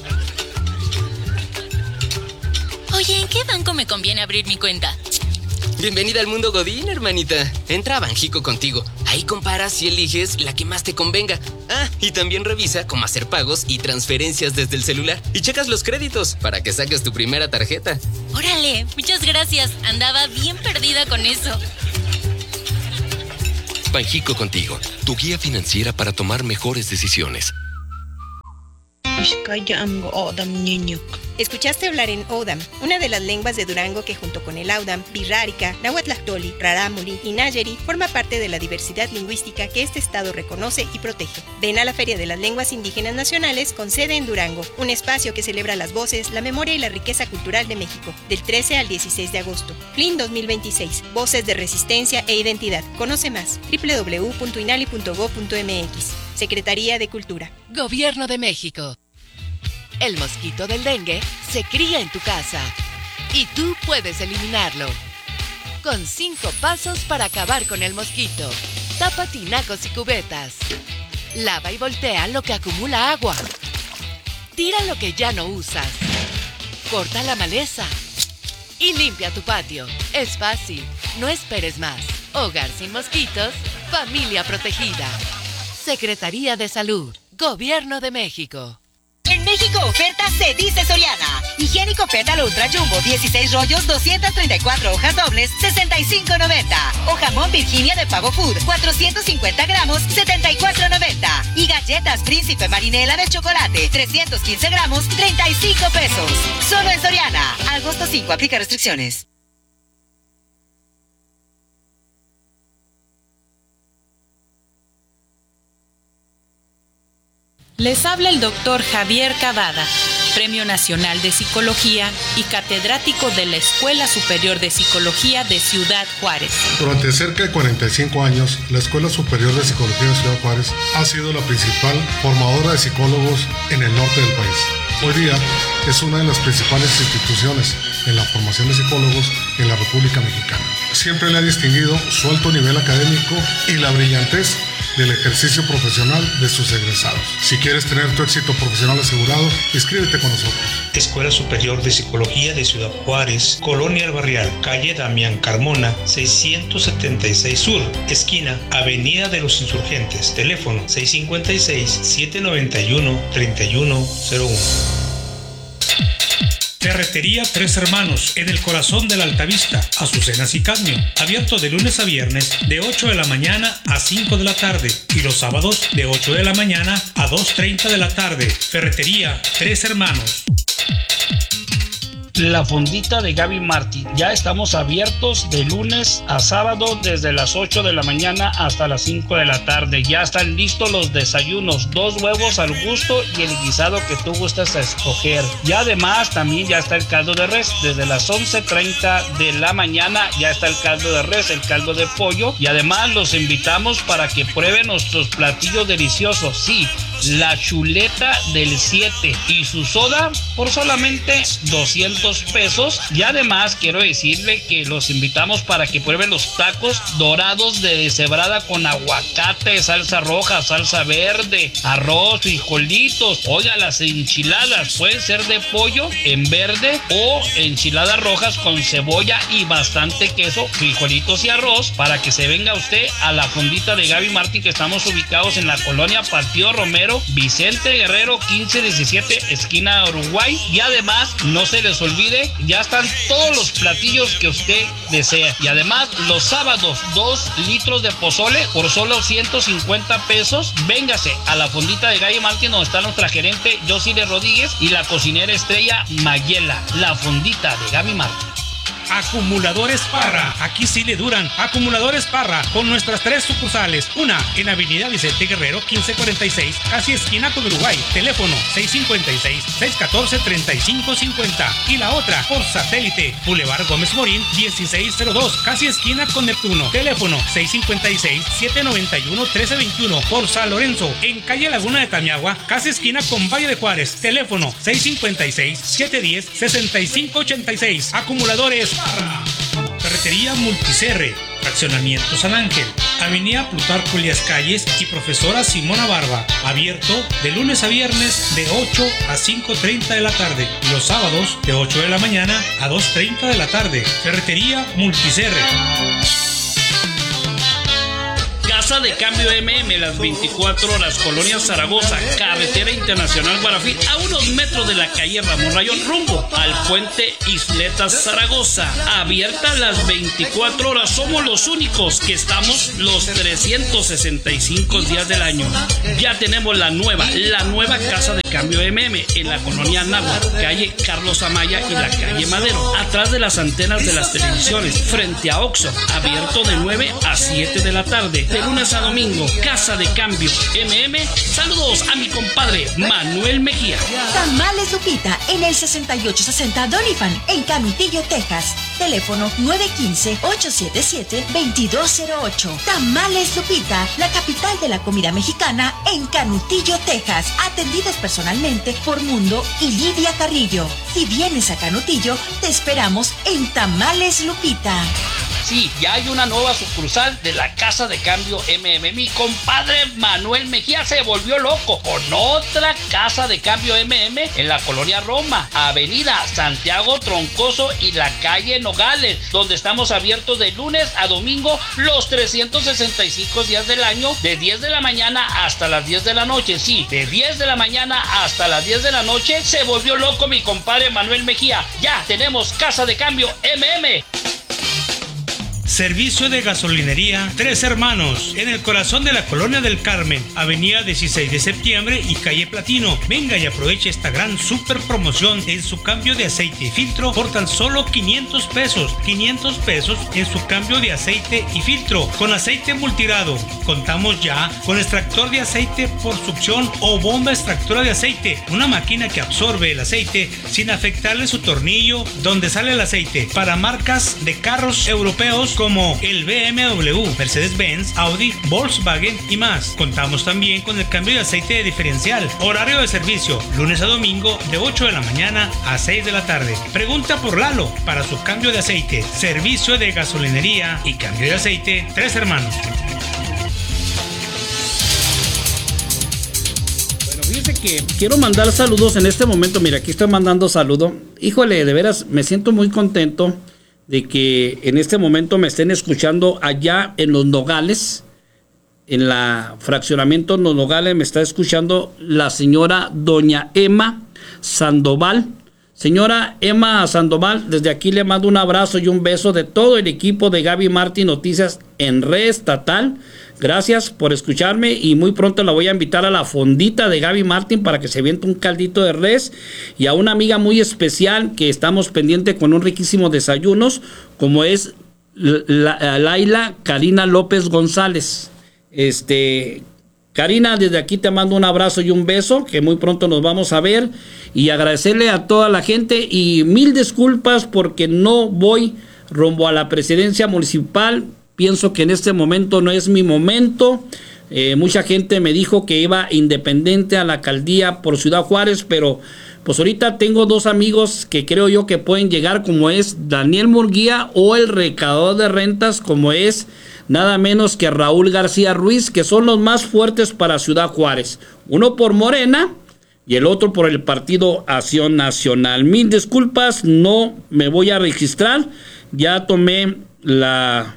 Oye, ¿en qué banco me conviene abrir mi cuenta? Bienvenida al mundo Godín, hermanita. Entra a Banjico Contigo. Ahí comparas y eliges la que más te convenga. Ah, y también revisa cómo hacer pagos y transferencias desde el celular. Y checas los créditos para que saques tu primera tarjeta. Órale, muchas gracias. Andaba bien perdida con eso. Banjico Contigo, tu guía financiera para tomar mejores decisiones. Escuchaste hablar en Odam, una de las lenguas de Durango que junto con el Audam, Birrárica, Nahuatlactoli, Rarámuri y Nayeri forma parte de la diversidad lingüística que este estado reconoce y protege. Ven a la Feria de las Lenguas Indígenas Nacionales con sede en Durango, un espacio que celebra las voces, la memoria y la riqueza cultural de México, del trece al dieciséis de agosto. F L I N dos mil veintiséis, Voces de Resistencia e Identidad. Conoce más, doble u doble u doble u punto inali punto gob punto eme equis. Secretaría de Cultura. Gobierno de México. El mosquito del dengue se cría en tu casa y tú puedes eliminarlo. Con cinco pasos para acabar con el mosquito. Tapa tinacos y cubetas. Lava y voltea lo que acumula agua. Tira lo que ya no usas. Corta la maleza. Y limpia tu patio. Es fácil. No esperes más. Hogar sin mosquitos. Familia protegida. Secretaría de Salud. Gobierno de México. En México oferta se dice Soriana. Higiénico Pétalo Ultra Jumbo, dieciséis rollos, doscientas treinta y cuatro hojas dobles, sesenta y cinco noventa. O jamón Virginia de Pavo Food, cuatrocientos cincuenta gramos, setenta y cuatro noventa. Y galletas Príncipe Marinela de chocolate, trescientos quince gramos, treinta y cinco pesos. Solo en Soriana. Agosto cinco, aplica restricciones. Les habla el doctor Javier Cavada, Premio Nacional de Psicología y catedrático de la Escuela Superior de Psicología de Ciudad Juárez. Durante cerca de cuarenta y cinco años, la Escuela Superior de Psicología de Ciudad Juárez ha sido la principal formadora de psicólogos en el norte del país. Hoy día es una de las principales instituciones en la formación de psicólogos en la República Mexicana. Siempre le ha distinguido su alto nivel académico y la brillantez del ejercicio profesional de sus egresados. Si quieres tener tu éxito profesional asegurado, inscríbete con nosotros. Escuela Superior de Psicología de Ciudad Juárez, Colonia El Barrial, calle Damián Carmona, seiscientos setenta y seis Sur, esquina Avenida de los Insurgentes. Teléfono seis cinco seis, siete nueve uno, tres uno cero uno. Ferretería Tres Hermanos, en el corazón de la Altavista, Azucenas y Cadmio. Abierto de lunes a viernes de ocho de la mañana a cinco de la tarde y los sábados de ocho de la mañana a dos treinta de la tarde. Ferretería Tres Hermanos. La Fondita de Gaby Martí. Ya estamos abiertos de lunes a sábado desde las ocho de la mañana hasta las cinco de la tarde. Ya están listos los desayunos, dos huevos al gusto y el guisado que tú gustas a escoger. Y además también ya está el caldo de res. Desde las once treinta de la mañana ya está el caldo de res, el caldo de pollo. Y además los invitamos para que prueben nuestros platillos deliciosos. Sí, la chuleta del siete y su soda por solamente doscientos pesos. Y además quiero decirle que los invitamos para que prueben los tacos dorados de deshebrada con aguacate, salsa roja, salsa verde, arroz, frijolitos. Oiga, las enchiladas pueden ser de pollo en verde o enchiladas rojas con cebolla y bastante queso, frijolitos y arroz, para que se venga usted a la Fondita de Gaby Martí, que estamos ubicados en la colonia Partido Romero, Vicente Guerrero quince diecisiete, esquina Uruguay. Y además no se les olvide, ya están todos los platillos que usted desea. Y además los sábados dos litros de pozole por solo ciento cincuenta pesos. Véngase a la Fondita de Gaby Martí, donde está nuestra gerente Josile Rodríguez y la cocinera estrella Mayela. La Fondita de Gaby Martí. Acumuladores Parra, aquí sí le duran. Acumuladores Parra, con nuestras tres sucursales. Una en Avenida Vicente Guerrero quince cuarenta y seis, casi esquina con Uruguay. Teléfono seis cinco seis, seis uno cuatro, tres cinco cinco cero. Y la otra por satélite, Boulevard Gómez Morín dieciséis cero dos, casi esquina con Neptuno. Teléfono seis cinco seis, siete nueve uno, uno tres dos uno. Por San Lorenzo, en calle Laguna de Tamiagua, casi esquina con Valle de Juárez. Teléfono seis cinco seis, siete uno cero, seis cinco ocho seis. Acumuladores Parra. Ferretería Multicerre, Fraccionamiento San Ángel, Avenida Plutarco Elías Calles y Profesora Simona Barba, abierto de lunes a viernes de ocho a cinco treinta de la tarde y los sábados de ocho de la mañana a dos treinta de la tarde. Ferretería Multicerre. Casa de Cambio M M, las veinticuatro horas, Colonia Zaragoza, Carretera Internacional Guarafí, a unos metros de la calle Ramón Rayón, rumbo al puente Isletas Zaragoza. Abierta las veinticuatro horas, somos los únicos que estamos los trescientos sesenta y cinco días del año. Ya tenemos la nueva, la nueva Casa de Cambio M M en la colonia Náhuatl, calle Carlos Amaya y la calle Madero, atrás de las antenas de las televisiones, frente a Oxxo, abierto de nueve a siete de la tarde. De lunes a domingo, Casa de Cambio M M. Saludos a mi compadre Manuel Mejía. Tamales Lupita en el sesenta y ocho sesenta Doniphan en Camitillo, Texas. Teléfono nueve uno cinco, ocho siete siete, dos dos cero ocho. Tamales Lupita, la capital de la comida mexicana en Canutillo, Texas. Atendidos personalmente por Mundo y Lidia Carrillo. Si vienes a Canutillo, te esperamos en Tamales Lupita. Sí, ya hay una nueva sucursal de la Casa de Cambio M M. Mi compadre Manuel Mejía se volvió loco con otra Casa de Cambio M M en la colonia Roma, Avenida Santiago Troncoso y la calle Nogales, donde estamos abiertos de lunes a domingo los trescientos sesenta y cinco días del año, de diez de la mañana hasta las diez de la noche. Sí, de diez de la mañana hasta las diez de la noche. Se volvió loco mi compadre Manuel Mejía. Ya tenemos Casa de Cambio M M. Servicio de gasolinería Tres Hermanos, en el corazón de la Colonia del Carmen, Avenida dieciséis de septiembre y calle Platino. Venga y aproveche esta gran super promoción en su cambio de aceite y filtro por tan solo quinientos pesos. quinientos pesos en su cambio de aceite y filtro con aceite multirado. Contamos ya con extractor de aceite por succión o bomba extractora de aceite, una máquina que absorbe el aceite sin afectarle su tornillo donde sale el aceite, para marcas de carros europeos como el B M W, Mercedes-Benz, Audi, Volkswagen y más. Contamos también con el cambio de aceite de diferencial. Horario de servicio, lunes a domingo de ocho de la mañana a seis de la tarde. Pregunta por Lalo para su cambio de aceite. Servicio de gasolinería y cambio de aceite Tres Hermanos. Bueno, fíjense que quiero mandar saludos en este momento. Mira, aquí estoy mandando saludo. Híjole, de veras, me siento muy contento de que en este momento me estén escuchando allá en Los Nogales, en la fraccionamiento Los Nogales, me está escuchando la señora doña Emma Sandoval. Señora Emma Sandoval, desde aquí le mando un abrazo y un beso de todo el equipo de Gaby Martín Noticias en Red Estatal. Gracias por escucharme y muy pronto la voy a invitar a la fondita de Gaby Martín para que se viente un caldito de res, y a una amiga muy especial que estamos pendiente con un riquísimo desayunos, como es la, Laila Karina López González. Este, Karina, desde aquí te mando un abrazo y un beso, que muy pronto nos vamos a ver, y agradecerle a toda la gente y mil disculpas porque no voy rumbo a la presidencia municipal. Pienso que en este momento no es mi momento. Eh, mucha gente me dijo que iba independiente a la alcaldía por Ciudad Juárez, pero pues ahorita tengo dos amigos que creo yo que pueden llegar, como es Daniel Murguía o el recaudador de rentas, como es nada menos que Raúl García Ruiz, que son los más fuertes para Ciudad Juárez. Uno por Morena y el otro por el Partido Acción Nacional. Mil disculpas, no me voy a registrar. Ya tomé la...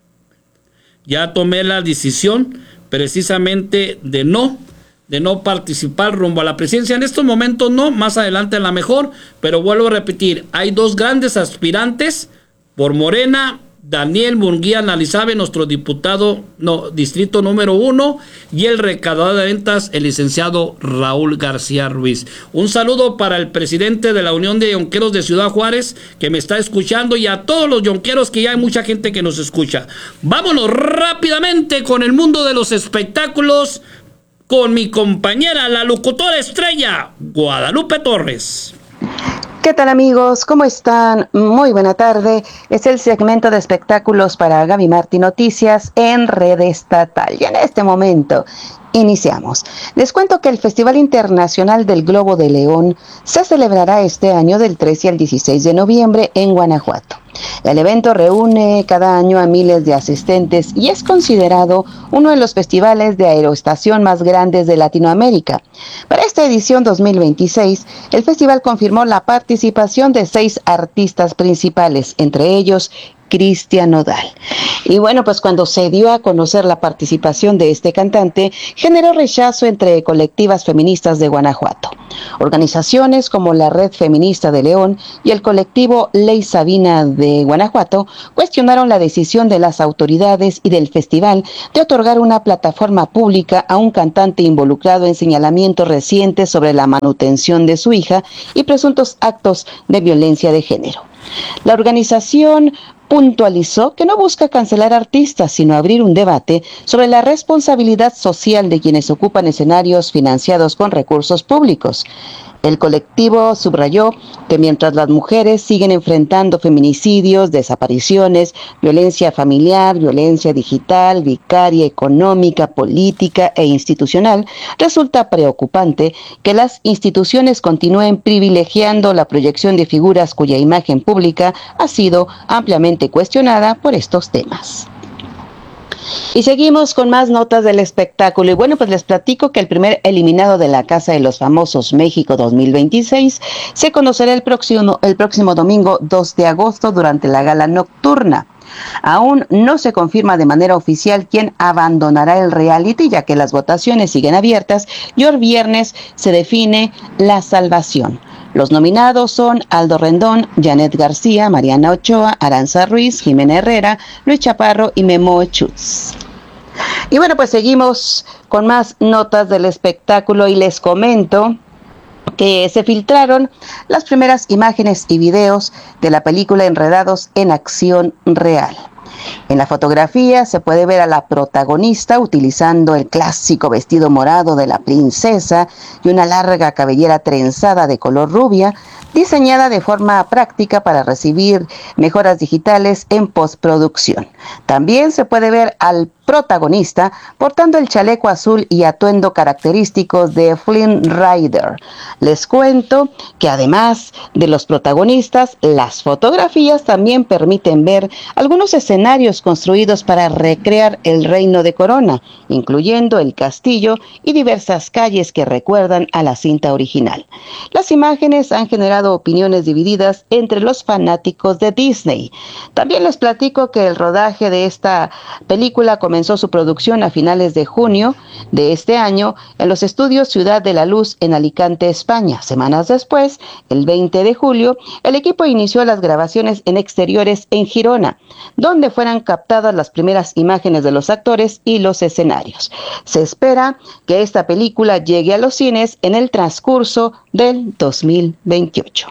Ya tomé la decisión precisamente de no, de no participar rumbo a la presidencia. En estos momentos no, más adelante a la mejor, pero vuelvo a repetir, hay dos grandes aspirantes por Morena, Daniel Murguía Nalizabe, nuestro diputado no, distrito número uno, y el recaudador de rentas, el licenciado Raúl García Ruiz. Un saludo para el presidente de la Unión de Yonqueros de Ciudad Juárez, que me está escuchando, y a todos los yonqueros, que ya hay mucha gente que nos escucha. Vámonos rápidamente con el mundo de los espectáculos, con mi compañera, la locutora estrella, Guadalupe Torres. ¿Qué tal, amigos? ¿Cómo están? Muy buena tarde. Es el segmento de espectáculos para Gaby Martín Noticias en Red Estatal. Y en este momento Iniciamos. Les cuento que el Festival Internacional del Globo de León se celebrará este año del trece al dieciséis de noviembre en Guanajuato. El evento reúne cada año a miles de asistentes y es considerado uno de los festivales de aeroestación más grandes de Latinoamérica. Para esta edición dos mil veintiséis, el festival confirmó la participación de seis artistas principales, entre ellos Cristian Nodal. Y bueno, pues cuando se dio a conocer la participación de este cantante, generó rechazo entre colectivas feministas de Guanajuato. Organizaciones como la Red Feminista de León y el colectivo Ley Sabina de Guanajuato cuestionaron la decisión de las autoridades y del festival de otorgar una plataforma pública a un cantante involucrado en señalamientos recientes sobre la manutención de su hija y presuntos actos de violencia de género. La organización puntualizó que no busca cancelar artistas, sino abrir un debate sobre la responsabilidad social de quienes ocupan escenarios financiados con recursos públicos. El colectivo subrayó que mientras las mujeres siguen enfrentando feminicidios, desapariciones, violencia familiar, violencia digital, vicaria, económica, política e institucional, resulta preocupante que las instituciones continúen privilegiando la proyección de figuras cuya imagen pública ha sido ampliamente cuestionada por estos temas. Y seguimos con más notas del espectáculo. Y bueno, pues les platico que el primer eliminado de la Casa de los Famosos México dos mil veintiséis se conocerá el próximo, el próximo domingo dos de agosto durante la gala nocturna. Aún no se confirma de manera oficial quién abandonará el reality, ya que las votaciones siguen abiertas y hoy viernes se define la salvación. Los nominados son Aldo Rendón, Janet García, Mariana Ochoa, Aranza Ruiz, Jimena Herrera, Luis Chaparro y Memo Schutz. Y bueno, pues seguimos con más notas del espectáculo y les comento que se filtraron las primeras imágenes y videos de la película Enredados en acción real. En la fotografía se puede ver a la protagonista utilizando el clásico vestido morado de la princesa y una larga cabellera trenzada de color rubia, diseñada de forma práctica para recibir mejoras digitales en postproducción. También se puede ver al protagonista portando el chaleco azul y atuendo característicos de Flynn Rider. Les cuento que además de los protagonistas, las fotografías también permiten ver algunos escenarios construidos para recrear el reino de Corona, incluyendo el castillo y diversas calles que recuerdan a la cinta original. Las imágenes han generado opiniones divididas entre los fanáticos de Disney. También les platico que el rodaje de esta película comenzó Comenzó su producción a finales de junio de este año en los estudios Ciudad de la Luz en Alicante, España. Semanas después, el veinte de julio, el equipo inició las grabaciones en exteriores en Girona, donde fueran captadas las primeras imágenes de los actores y los escenarios. Se espera que esta película llegue a los cines en el transcurso del dos mil veintiocho.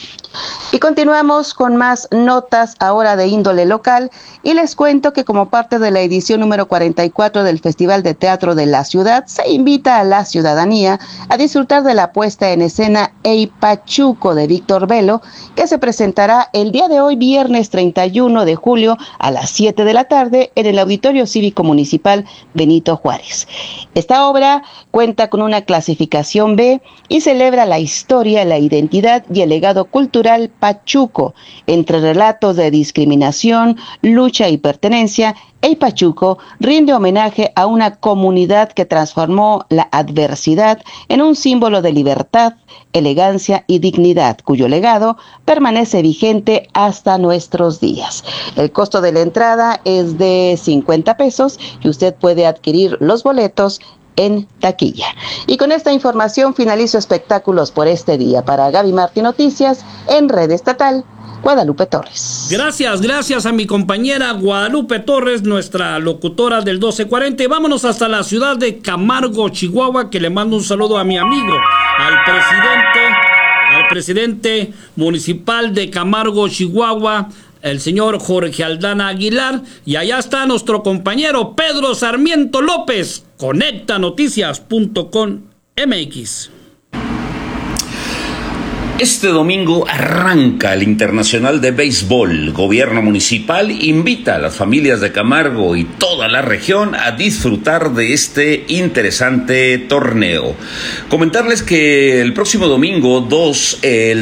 Y continuamos con más notas ahora de índole local y les cuento que como parte de la edición número cuarenta y cuatro del Festival de Teatro de la Ciudad se invita a la ciudadanía a disfrutar de la puesta en escena Ey Pachuco de Víctor Velo, que se presentará el día de hoy viernes treinta y uno de julio a las siete de la tarde en el Auditorio Cívico Municipal Benito Juárez. Esta obra cuenta con una clasificación B y celebra la historia, la identidad y el legado cultural pachuco. Entre relatos de discriminación, lucha y pertenencia, Ey Pachuco rinde homenaje a una comunidad que transformó la adversidad en un símbolo de libertad, elegancia y dignidad, cuyo legado permanece vigente hasta nuestros días. El costo de la entrada es de cincuenta pesos y usted puede adquirir los boletos en taquilla. Y con esta información finalizo espectáculos por este día. Para Gaby Martí Noticias, en Red Estatal, Guadalupe Torres. Gracias, gracias a mi compañera Guadalupe Torres, nuestra locutora del doce cuarenta. Y vámonos hasta la ciudad de Camargo, Chihuahua, que le mando un saludo a mi amigo, al presidente, al presidente municipal de Camargo, Chihuahua, el señor Jorge Aldana Aguilar. Y allá está nuestro compañero Pedro Sarmiento López, conecta noticias punto com punto m x. Este domingo arranca el Internacional de Béisbol. Gobierno municipal invita a las familias de Camargo y toda la región a disfrutar de este interesante torneo. Comentarles que el próximo domingo dos, el,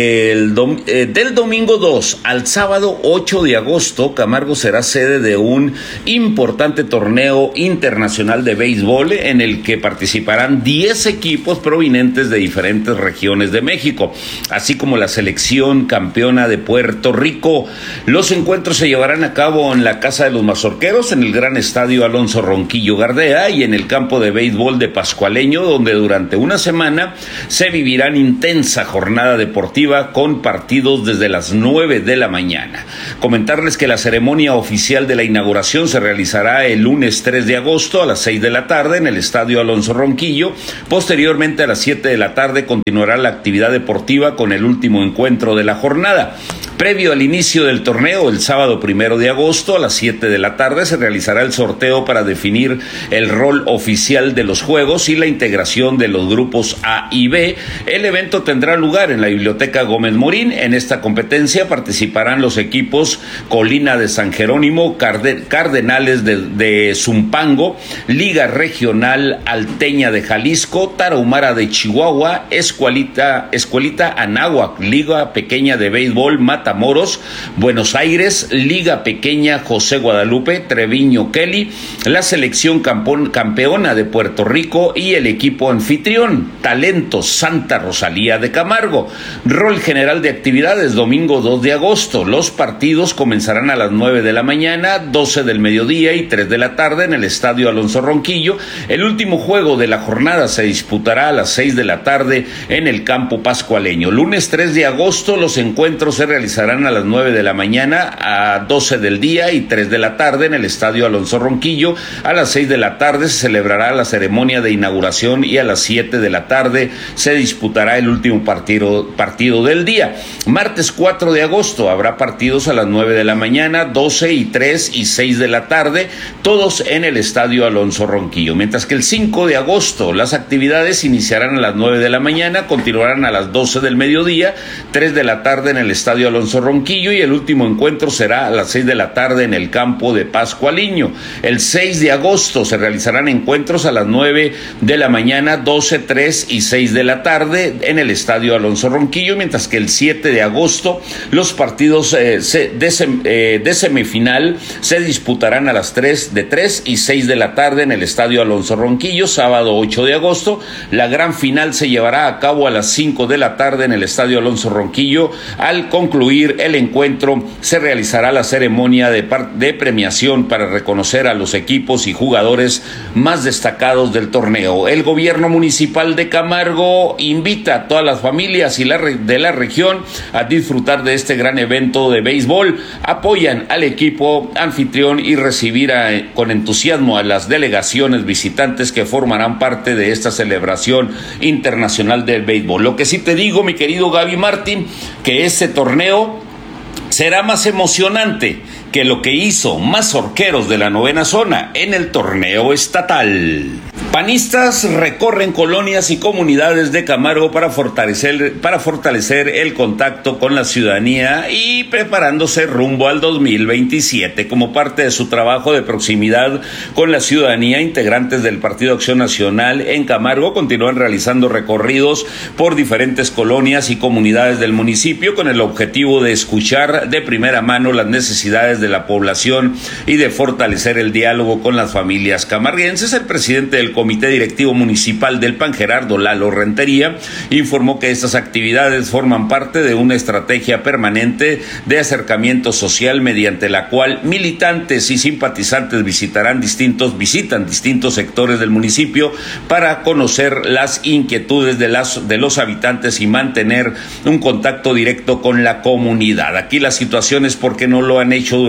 el dom, eh, del domingo dos al sábado ocho de agosto, Camargo será sede de un importante torneo internacional de béisbol en el que participarán diez equipos provenientes de diferentes regiones de México, así como la selección campeona de Puerto Rico. Los encuentros se llevarán a cabo en la Casa de los Mazorqueros, en el Gran Estadio Alonso Ronquillo Gardea y en el campo de béisbol de Pascualeño, donde durante una semana se vivirán intensa jornada deportiva con partidos desde las nueve de la mañana. Comentarles que la ceremonia oficial de la inauguración se realizará el lunes tres de agosto a las seis de la tarde en el Estadio Alonso Ronquillo. Posteriormente, a las siete de la tarde continuará la actividad deportiva con el último encuentro de la jornada. Previo al inicio del torneo, el sábado primero de agosto a las siete de la tarde se realizará el sorteo para definir el rol oficial de los juegos y la integración de los grupos A y B. El evento tendrá lugar en la Biblioteca Gómez Morín. En esta competencia participarán los equipos Colina de San Jerónimo, Carde- Cardenales de, de Zumpango, Liga Regional Alteña de Jalisco, Tarahumara de Chihuahua, Escuelita, Escuelita Anáhuac, Liga Pequeña de Béisbol Mata Moros, Buenos Aires, Liga Pequeña José Guadalupe, Treviño Kelly, la selección campón, campeona de Puerto Rico y el equipo anfitrión, Talento Santa Rosalía de Camargo. Rol general de actividades, domingo dos de agosto. Los partidos comenzarán a las nueve de la mañana, doce del mediodía y tres de la tarde en el Estadio Alonso Ronquillo. El último juego de la jornada se disputará a las seis de la tarde en el campo pascualeño. Lunes tres de agosto, los encuentros se realizarán a las nueve de la mañana, a doce del día y tres de la tarde en el Estadio Alonso Ronquillo. A las seis de la tarde se celebrará la ceremonia de inauguración y a las siete de la tarde se disputará el último partido, partido del día. Martes cuatro de agosto habrá partidos a las nueve de la mañana, doce y tres y seis de la tarde, todos en el Estadio Alonso Ronquillo. Mientras que el cinco de agosto las actividades iniciarán a las nueve de la mañana, continuarán a las doce del mediodía, tres de la tarde en el Estadio Alonso Ronquillo y el último encuentro será a las seis de la tarde en el campo de Pascualiño. El seis de agosto se realizarán encuentros a las nueve de la mañana, doce, tres y seis de la tarde en el Estadio Alonso Ronquillo, mientras que el siete de agosto los partidos eh, de, sem, eh, de semifinal se disputarán a las tres, de tres y seis de la tarde en el Estadio Alonso Ronquillo. Sábado ocho de agosto, la gran final se llevará a cabo a las cinco de la tarde en el Estadio Alonso Ronquillo. Al concluir el encuentro se realizará la ceremonia de, de premiación para reconocer a los equipos y jugadores más destacados del torneo. El gobierno municipal de Camargo invita a todas las familias y la de la región a disfrutar de este gran evento de béisbol. Apoyan al equipo anfitrión y recibir a, con entusiasmo a las delegaciones visitantes que formarán parte de esta celebración internacional del béisbol. Lo que sí te digo, mi querido Gaby Martín, que este torneo será más emocionante que lo que hizo Mazorqueros de la novena zona en el torneo estatal. Panistas recorren colonias y comunidades de Camargo para fortalecer, para fortalecer el contacto con la ciudadanía y preparándose rumbo al dos mil veintisiete. Como parte de su trabajo de proximidad con la ciudadanía, integrantes del Partido Acción Nacional en Camargo continúan realizando recorridos por diferentes colonias y comunidades del municipio con el objetivo de escuchar de primera mano las necesidades de la población y de fortalecer el diálogo con las familias camarguenses. El presidente del Comité Directivo Municipal del P A N, Gerardo Lalo Rentería, informó que estas actividades forman parte de una estrategia permanente de acercamiento social mediante la cual militantes y simpatizantes visitarán distintos, visitan distintos sectores del municipio para conocer las inquietudes de, las, de los habitantes y mantener un contacto directo con la comunidad. Aquí la situación es porque no lo han hecho durante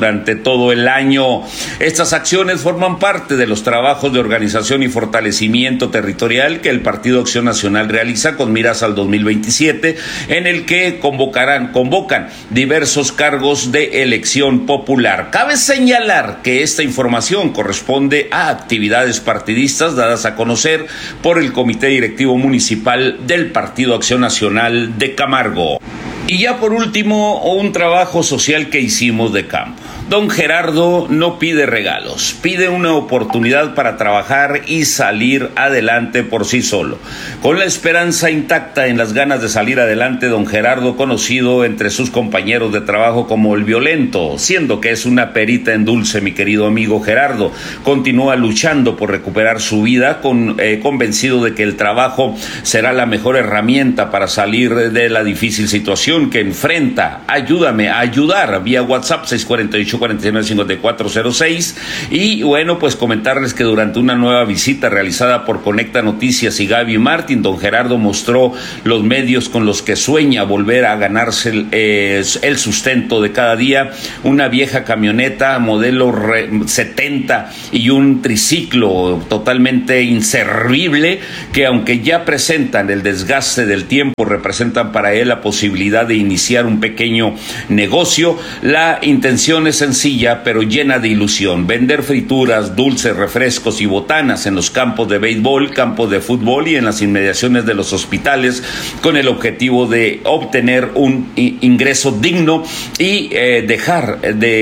durante todo el año. Estas acciones forman parte de los trabajos de organización y fortalecimiento territorial que el Partido Acción Nacional realiza con miras al dos mil veintisiete, en el que convocarán, convocan diversos cargos de elección popular. Cabe señalar que esta información corresponde a actividades partidistas dadas a conocer por el Comité Directivo Municipal del Partido Acción Nacional de Camargo. Y ya por último, un trabajo social que hicimos de campo. Don Gerardo no pide regalos, pide una oportunidad para trabajar y salir adelante por sí solo. Con la esperanza intacta en las ganas de salir adelante, don Gerardo, conocido entre sus compañeros de trabajo como el violento, siendo que es una perita en dulce, mi querido amigo Gerardo, continúa luchando por recuperar su vida, con, eh, convencido de que el trabajo será la mejor herramienta para salir de la difícil situación que enfrenta. Ayúdame a ayudar vía WhatsApp seis cuatro ocho, cuarenta y nueve, cincuenta y cuatro cero seis. Y bueno, pues comentarles que durante una nueva visita realizada por Conecta Noticias y Gaby Martín, don Gerardo mostró los medios con los que sueña volver a ganarse el, eh, el sustento de cada día: una vieja camioneta modelo re, setenta y un triciclo totalmente inservible que, aunque ya presentan el desgaste del tiempo, representan para él la posibilidad de iniciar un pequeño negocio. La intención es sencilla pero llena de ilusión: vender frituras, dulces, refrescos y botanas en los campos de béisbol, campos de fútbol y en las inmediaciones de los hospitales, con el objetivo de obtener un ingreso digno y eh, dejar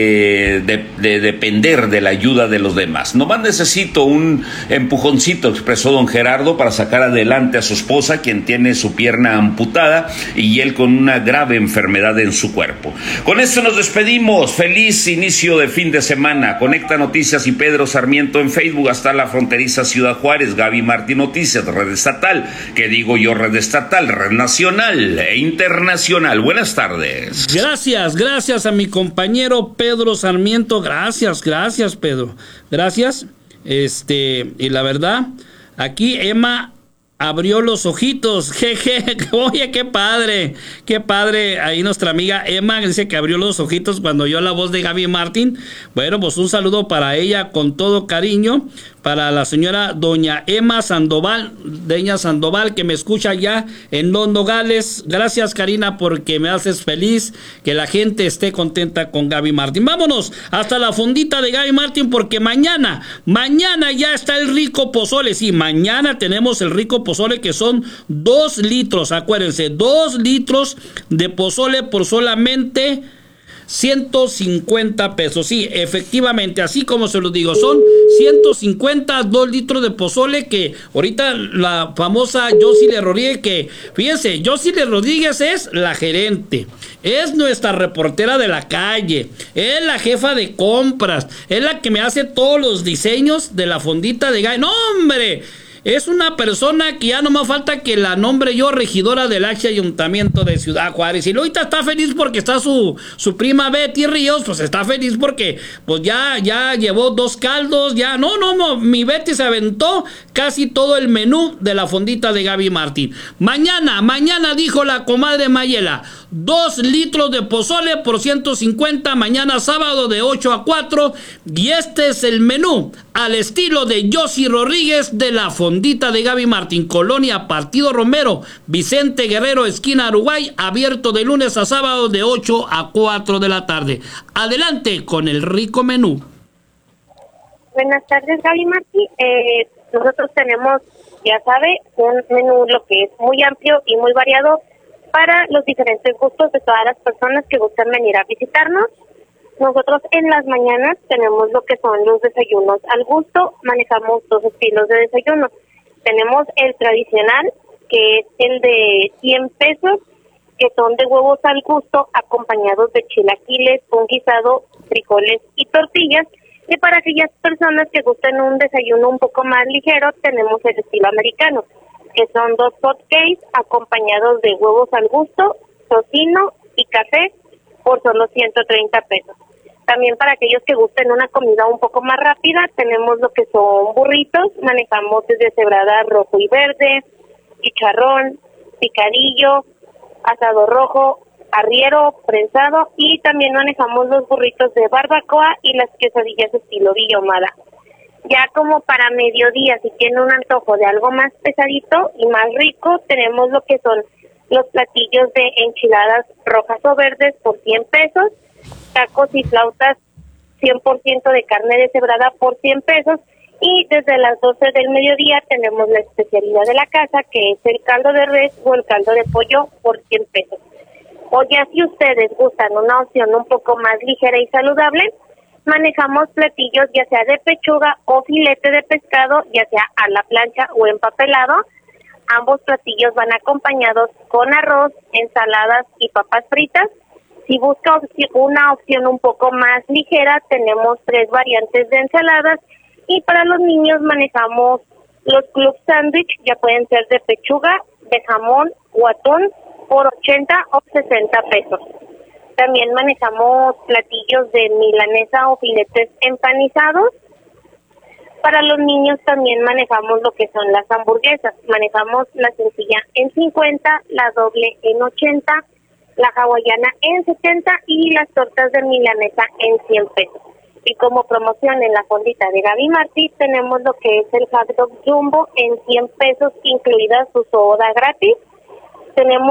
de, de, de depender de la ayuda de los demás. Nomás necesito un empujoncito, expresó don Gerardo, para sacar adelante a su esposa, quien tiene su pierna amputada y él con una grave enfermedad en su cuerpo. Con esto nos despedimos. Feliz inicio de fin de semana. Conecta Noticias y Pedro Sarmiento en Facebook, hasta la fronteriza Ciudad Juárez. Gaby Martín Noticias, red estatal. ¿Qué digo yo? Red estatal, red nacional e internacional. Buenas tardes. Gracias, gracias a mi compañero Pedro Sarmiento. Gracias, gracias, Pedro. Gracias. Este, y la verdad, aquí Emma abrió los ojitos, jeje, oye, qué padre, qué padre, ahí nuestra amiga Emma dice que abrió los ojitos cuando oyó la voz de Gaby Martín. Bueno, pues un saludo para ella con todo cariño, para la señora doña Emma Sandoval, doña Sandoval, que me escucha ya en Los Nogales. Gracias, Karina, porque me haces feliz que la gente esté contenta con Gaby Martín. Vámonos hasta la fondita de Gaby Martín, porque mañana, mañana ya está el rico pozole. Sí, mañana tenemos el rico pozole, que son dos litros, acuérdense, dos litros de pozole por solamente ciento cincuenta pesos. Sí, efectivamente, así como se los digo, son ciento cincuenta, dos litros de pozole, que ahorita la famosa Josile Rodríguez, que fíjense, Josile Rodríguez es la gerente, es nuestra reportera de la calle, es la jefa de compras, es la que me hace todos los diseños de la fondita de Gaby. ¡No, hombre! Es una persona que ya no me falta que la nombre yo regidora del Ayuntamiento de Ciudad Juárez. Y ahorita está feliz porque está su, su prima Betty Ríos, pues está feliz porque pues ya, ya llevó dos caldos, ya, no, no, no, mi Betty se aventó casi todo el menú de la fondita de Gaby Martín. Mañana, mañana dijo la comadre Mayela, dos litros de pozole por ciento cincuenta, mañana sábado de ocho a cuatro, y este es el menú al estilo de Josie Rodríguez de la fondita de Gaby Martín, Colonia Partido Romero, Vicente Guerrero, esquina Uruguay, abierto de lunes a sábado de ocho a cuatro de la tarde. Adelante con el rico menú. Buenas tardes, Gaby Martín. Eh, nosotros tenemos, ya sabe, un menú lo que es muy amplio y muy variado para los diferentes gustos de todas las personas que gustan venir a visitarnos. Nosotros en las mañanas tenemos lo que son los desayunos al gusto. Manejamos dos estilos de desayuno. Tenemos el tradicional, que es el de cien pesos, que son de huevos al gusto acompañados de chilaquiles, un guisado, frijoles y tortillas. Y para aquellas personas que gusten un desayuno un poco más ligero, tenemos el estilo americano, que son dos hot cakes acompañados de huevos al gusto, tocino y café por solo ciento treinta pesos. También para aquellos que gusten una comida un poco más rápida, tenemos lo que son burritos, manejamos desde cebrada rojo y verde, chicharrón, picadillo, asado rojo, arriero, prensado, y también manejamos los burritos de barbacoa y las quesadillas estilo Villa Ahumada. Ya como para mediodía, si tienen un antojo de algo más pesadito y más rico, tenemos lo que son los platillos de enchiladas rojas o verdes por cien pesos, tacos y flautas cien por ciento de carne deshebrada por cien pesos, y desde las doce del mediodía tenemos la especialidad de la casa, que es el caldo de res o el caldo de pollo por cien pesos. O ya si ustedes gustan una opción un poco más ligera y saludable, manejamos platillos ya sea de pechuga o filete de pescado, ya sea a la plancha o empapelado. Ambos platillos van acompañados con arroz, ensaladas y papas fritas. Si busca opci- una opción un poco más ligera, tenemos tres variantes de ensaladas, y para los niños manejamos los club sándwich, ya pueden ser de pechuga, de jamón o atún, por ochenta o sesenta pesos. También manejamos platillos de milanesa o filetes empanizados. Para los niños también manejamos lo que son las hamburguesas. Manejamos la sencilla en cincuenta, la doble en ochenta, la hawaiana en setenta y las tortas de milanesa en cien pesos. Y como promoción en la fondita de Gaby Martí tenemos lo que es el hot dog jumbo en cien pesos, incluida su soda gratis. Tenemos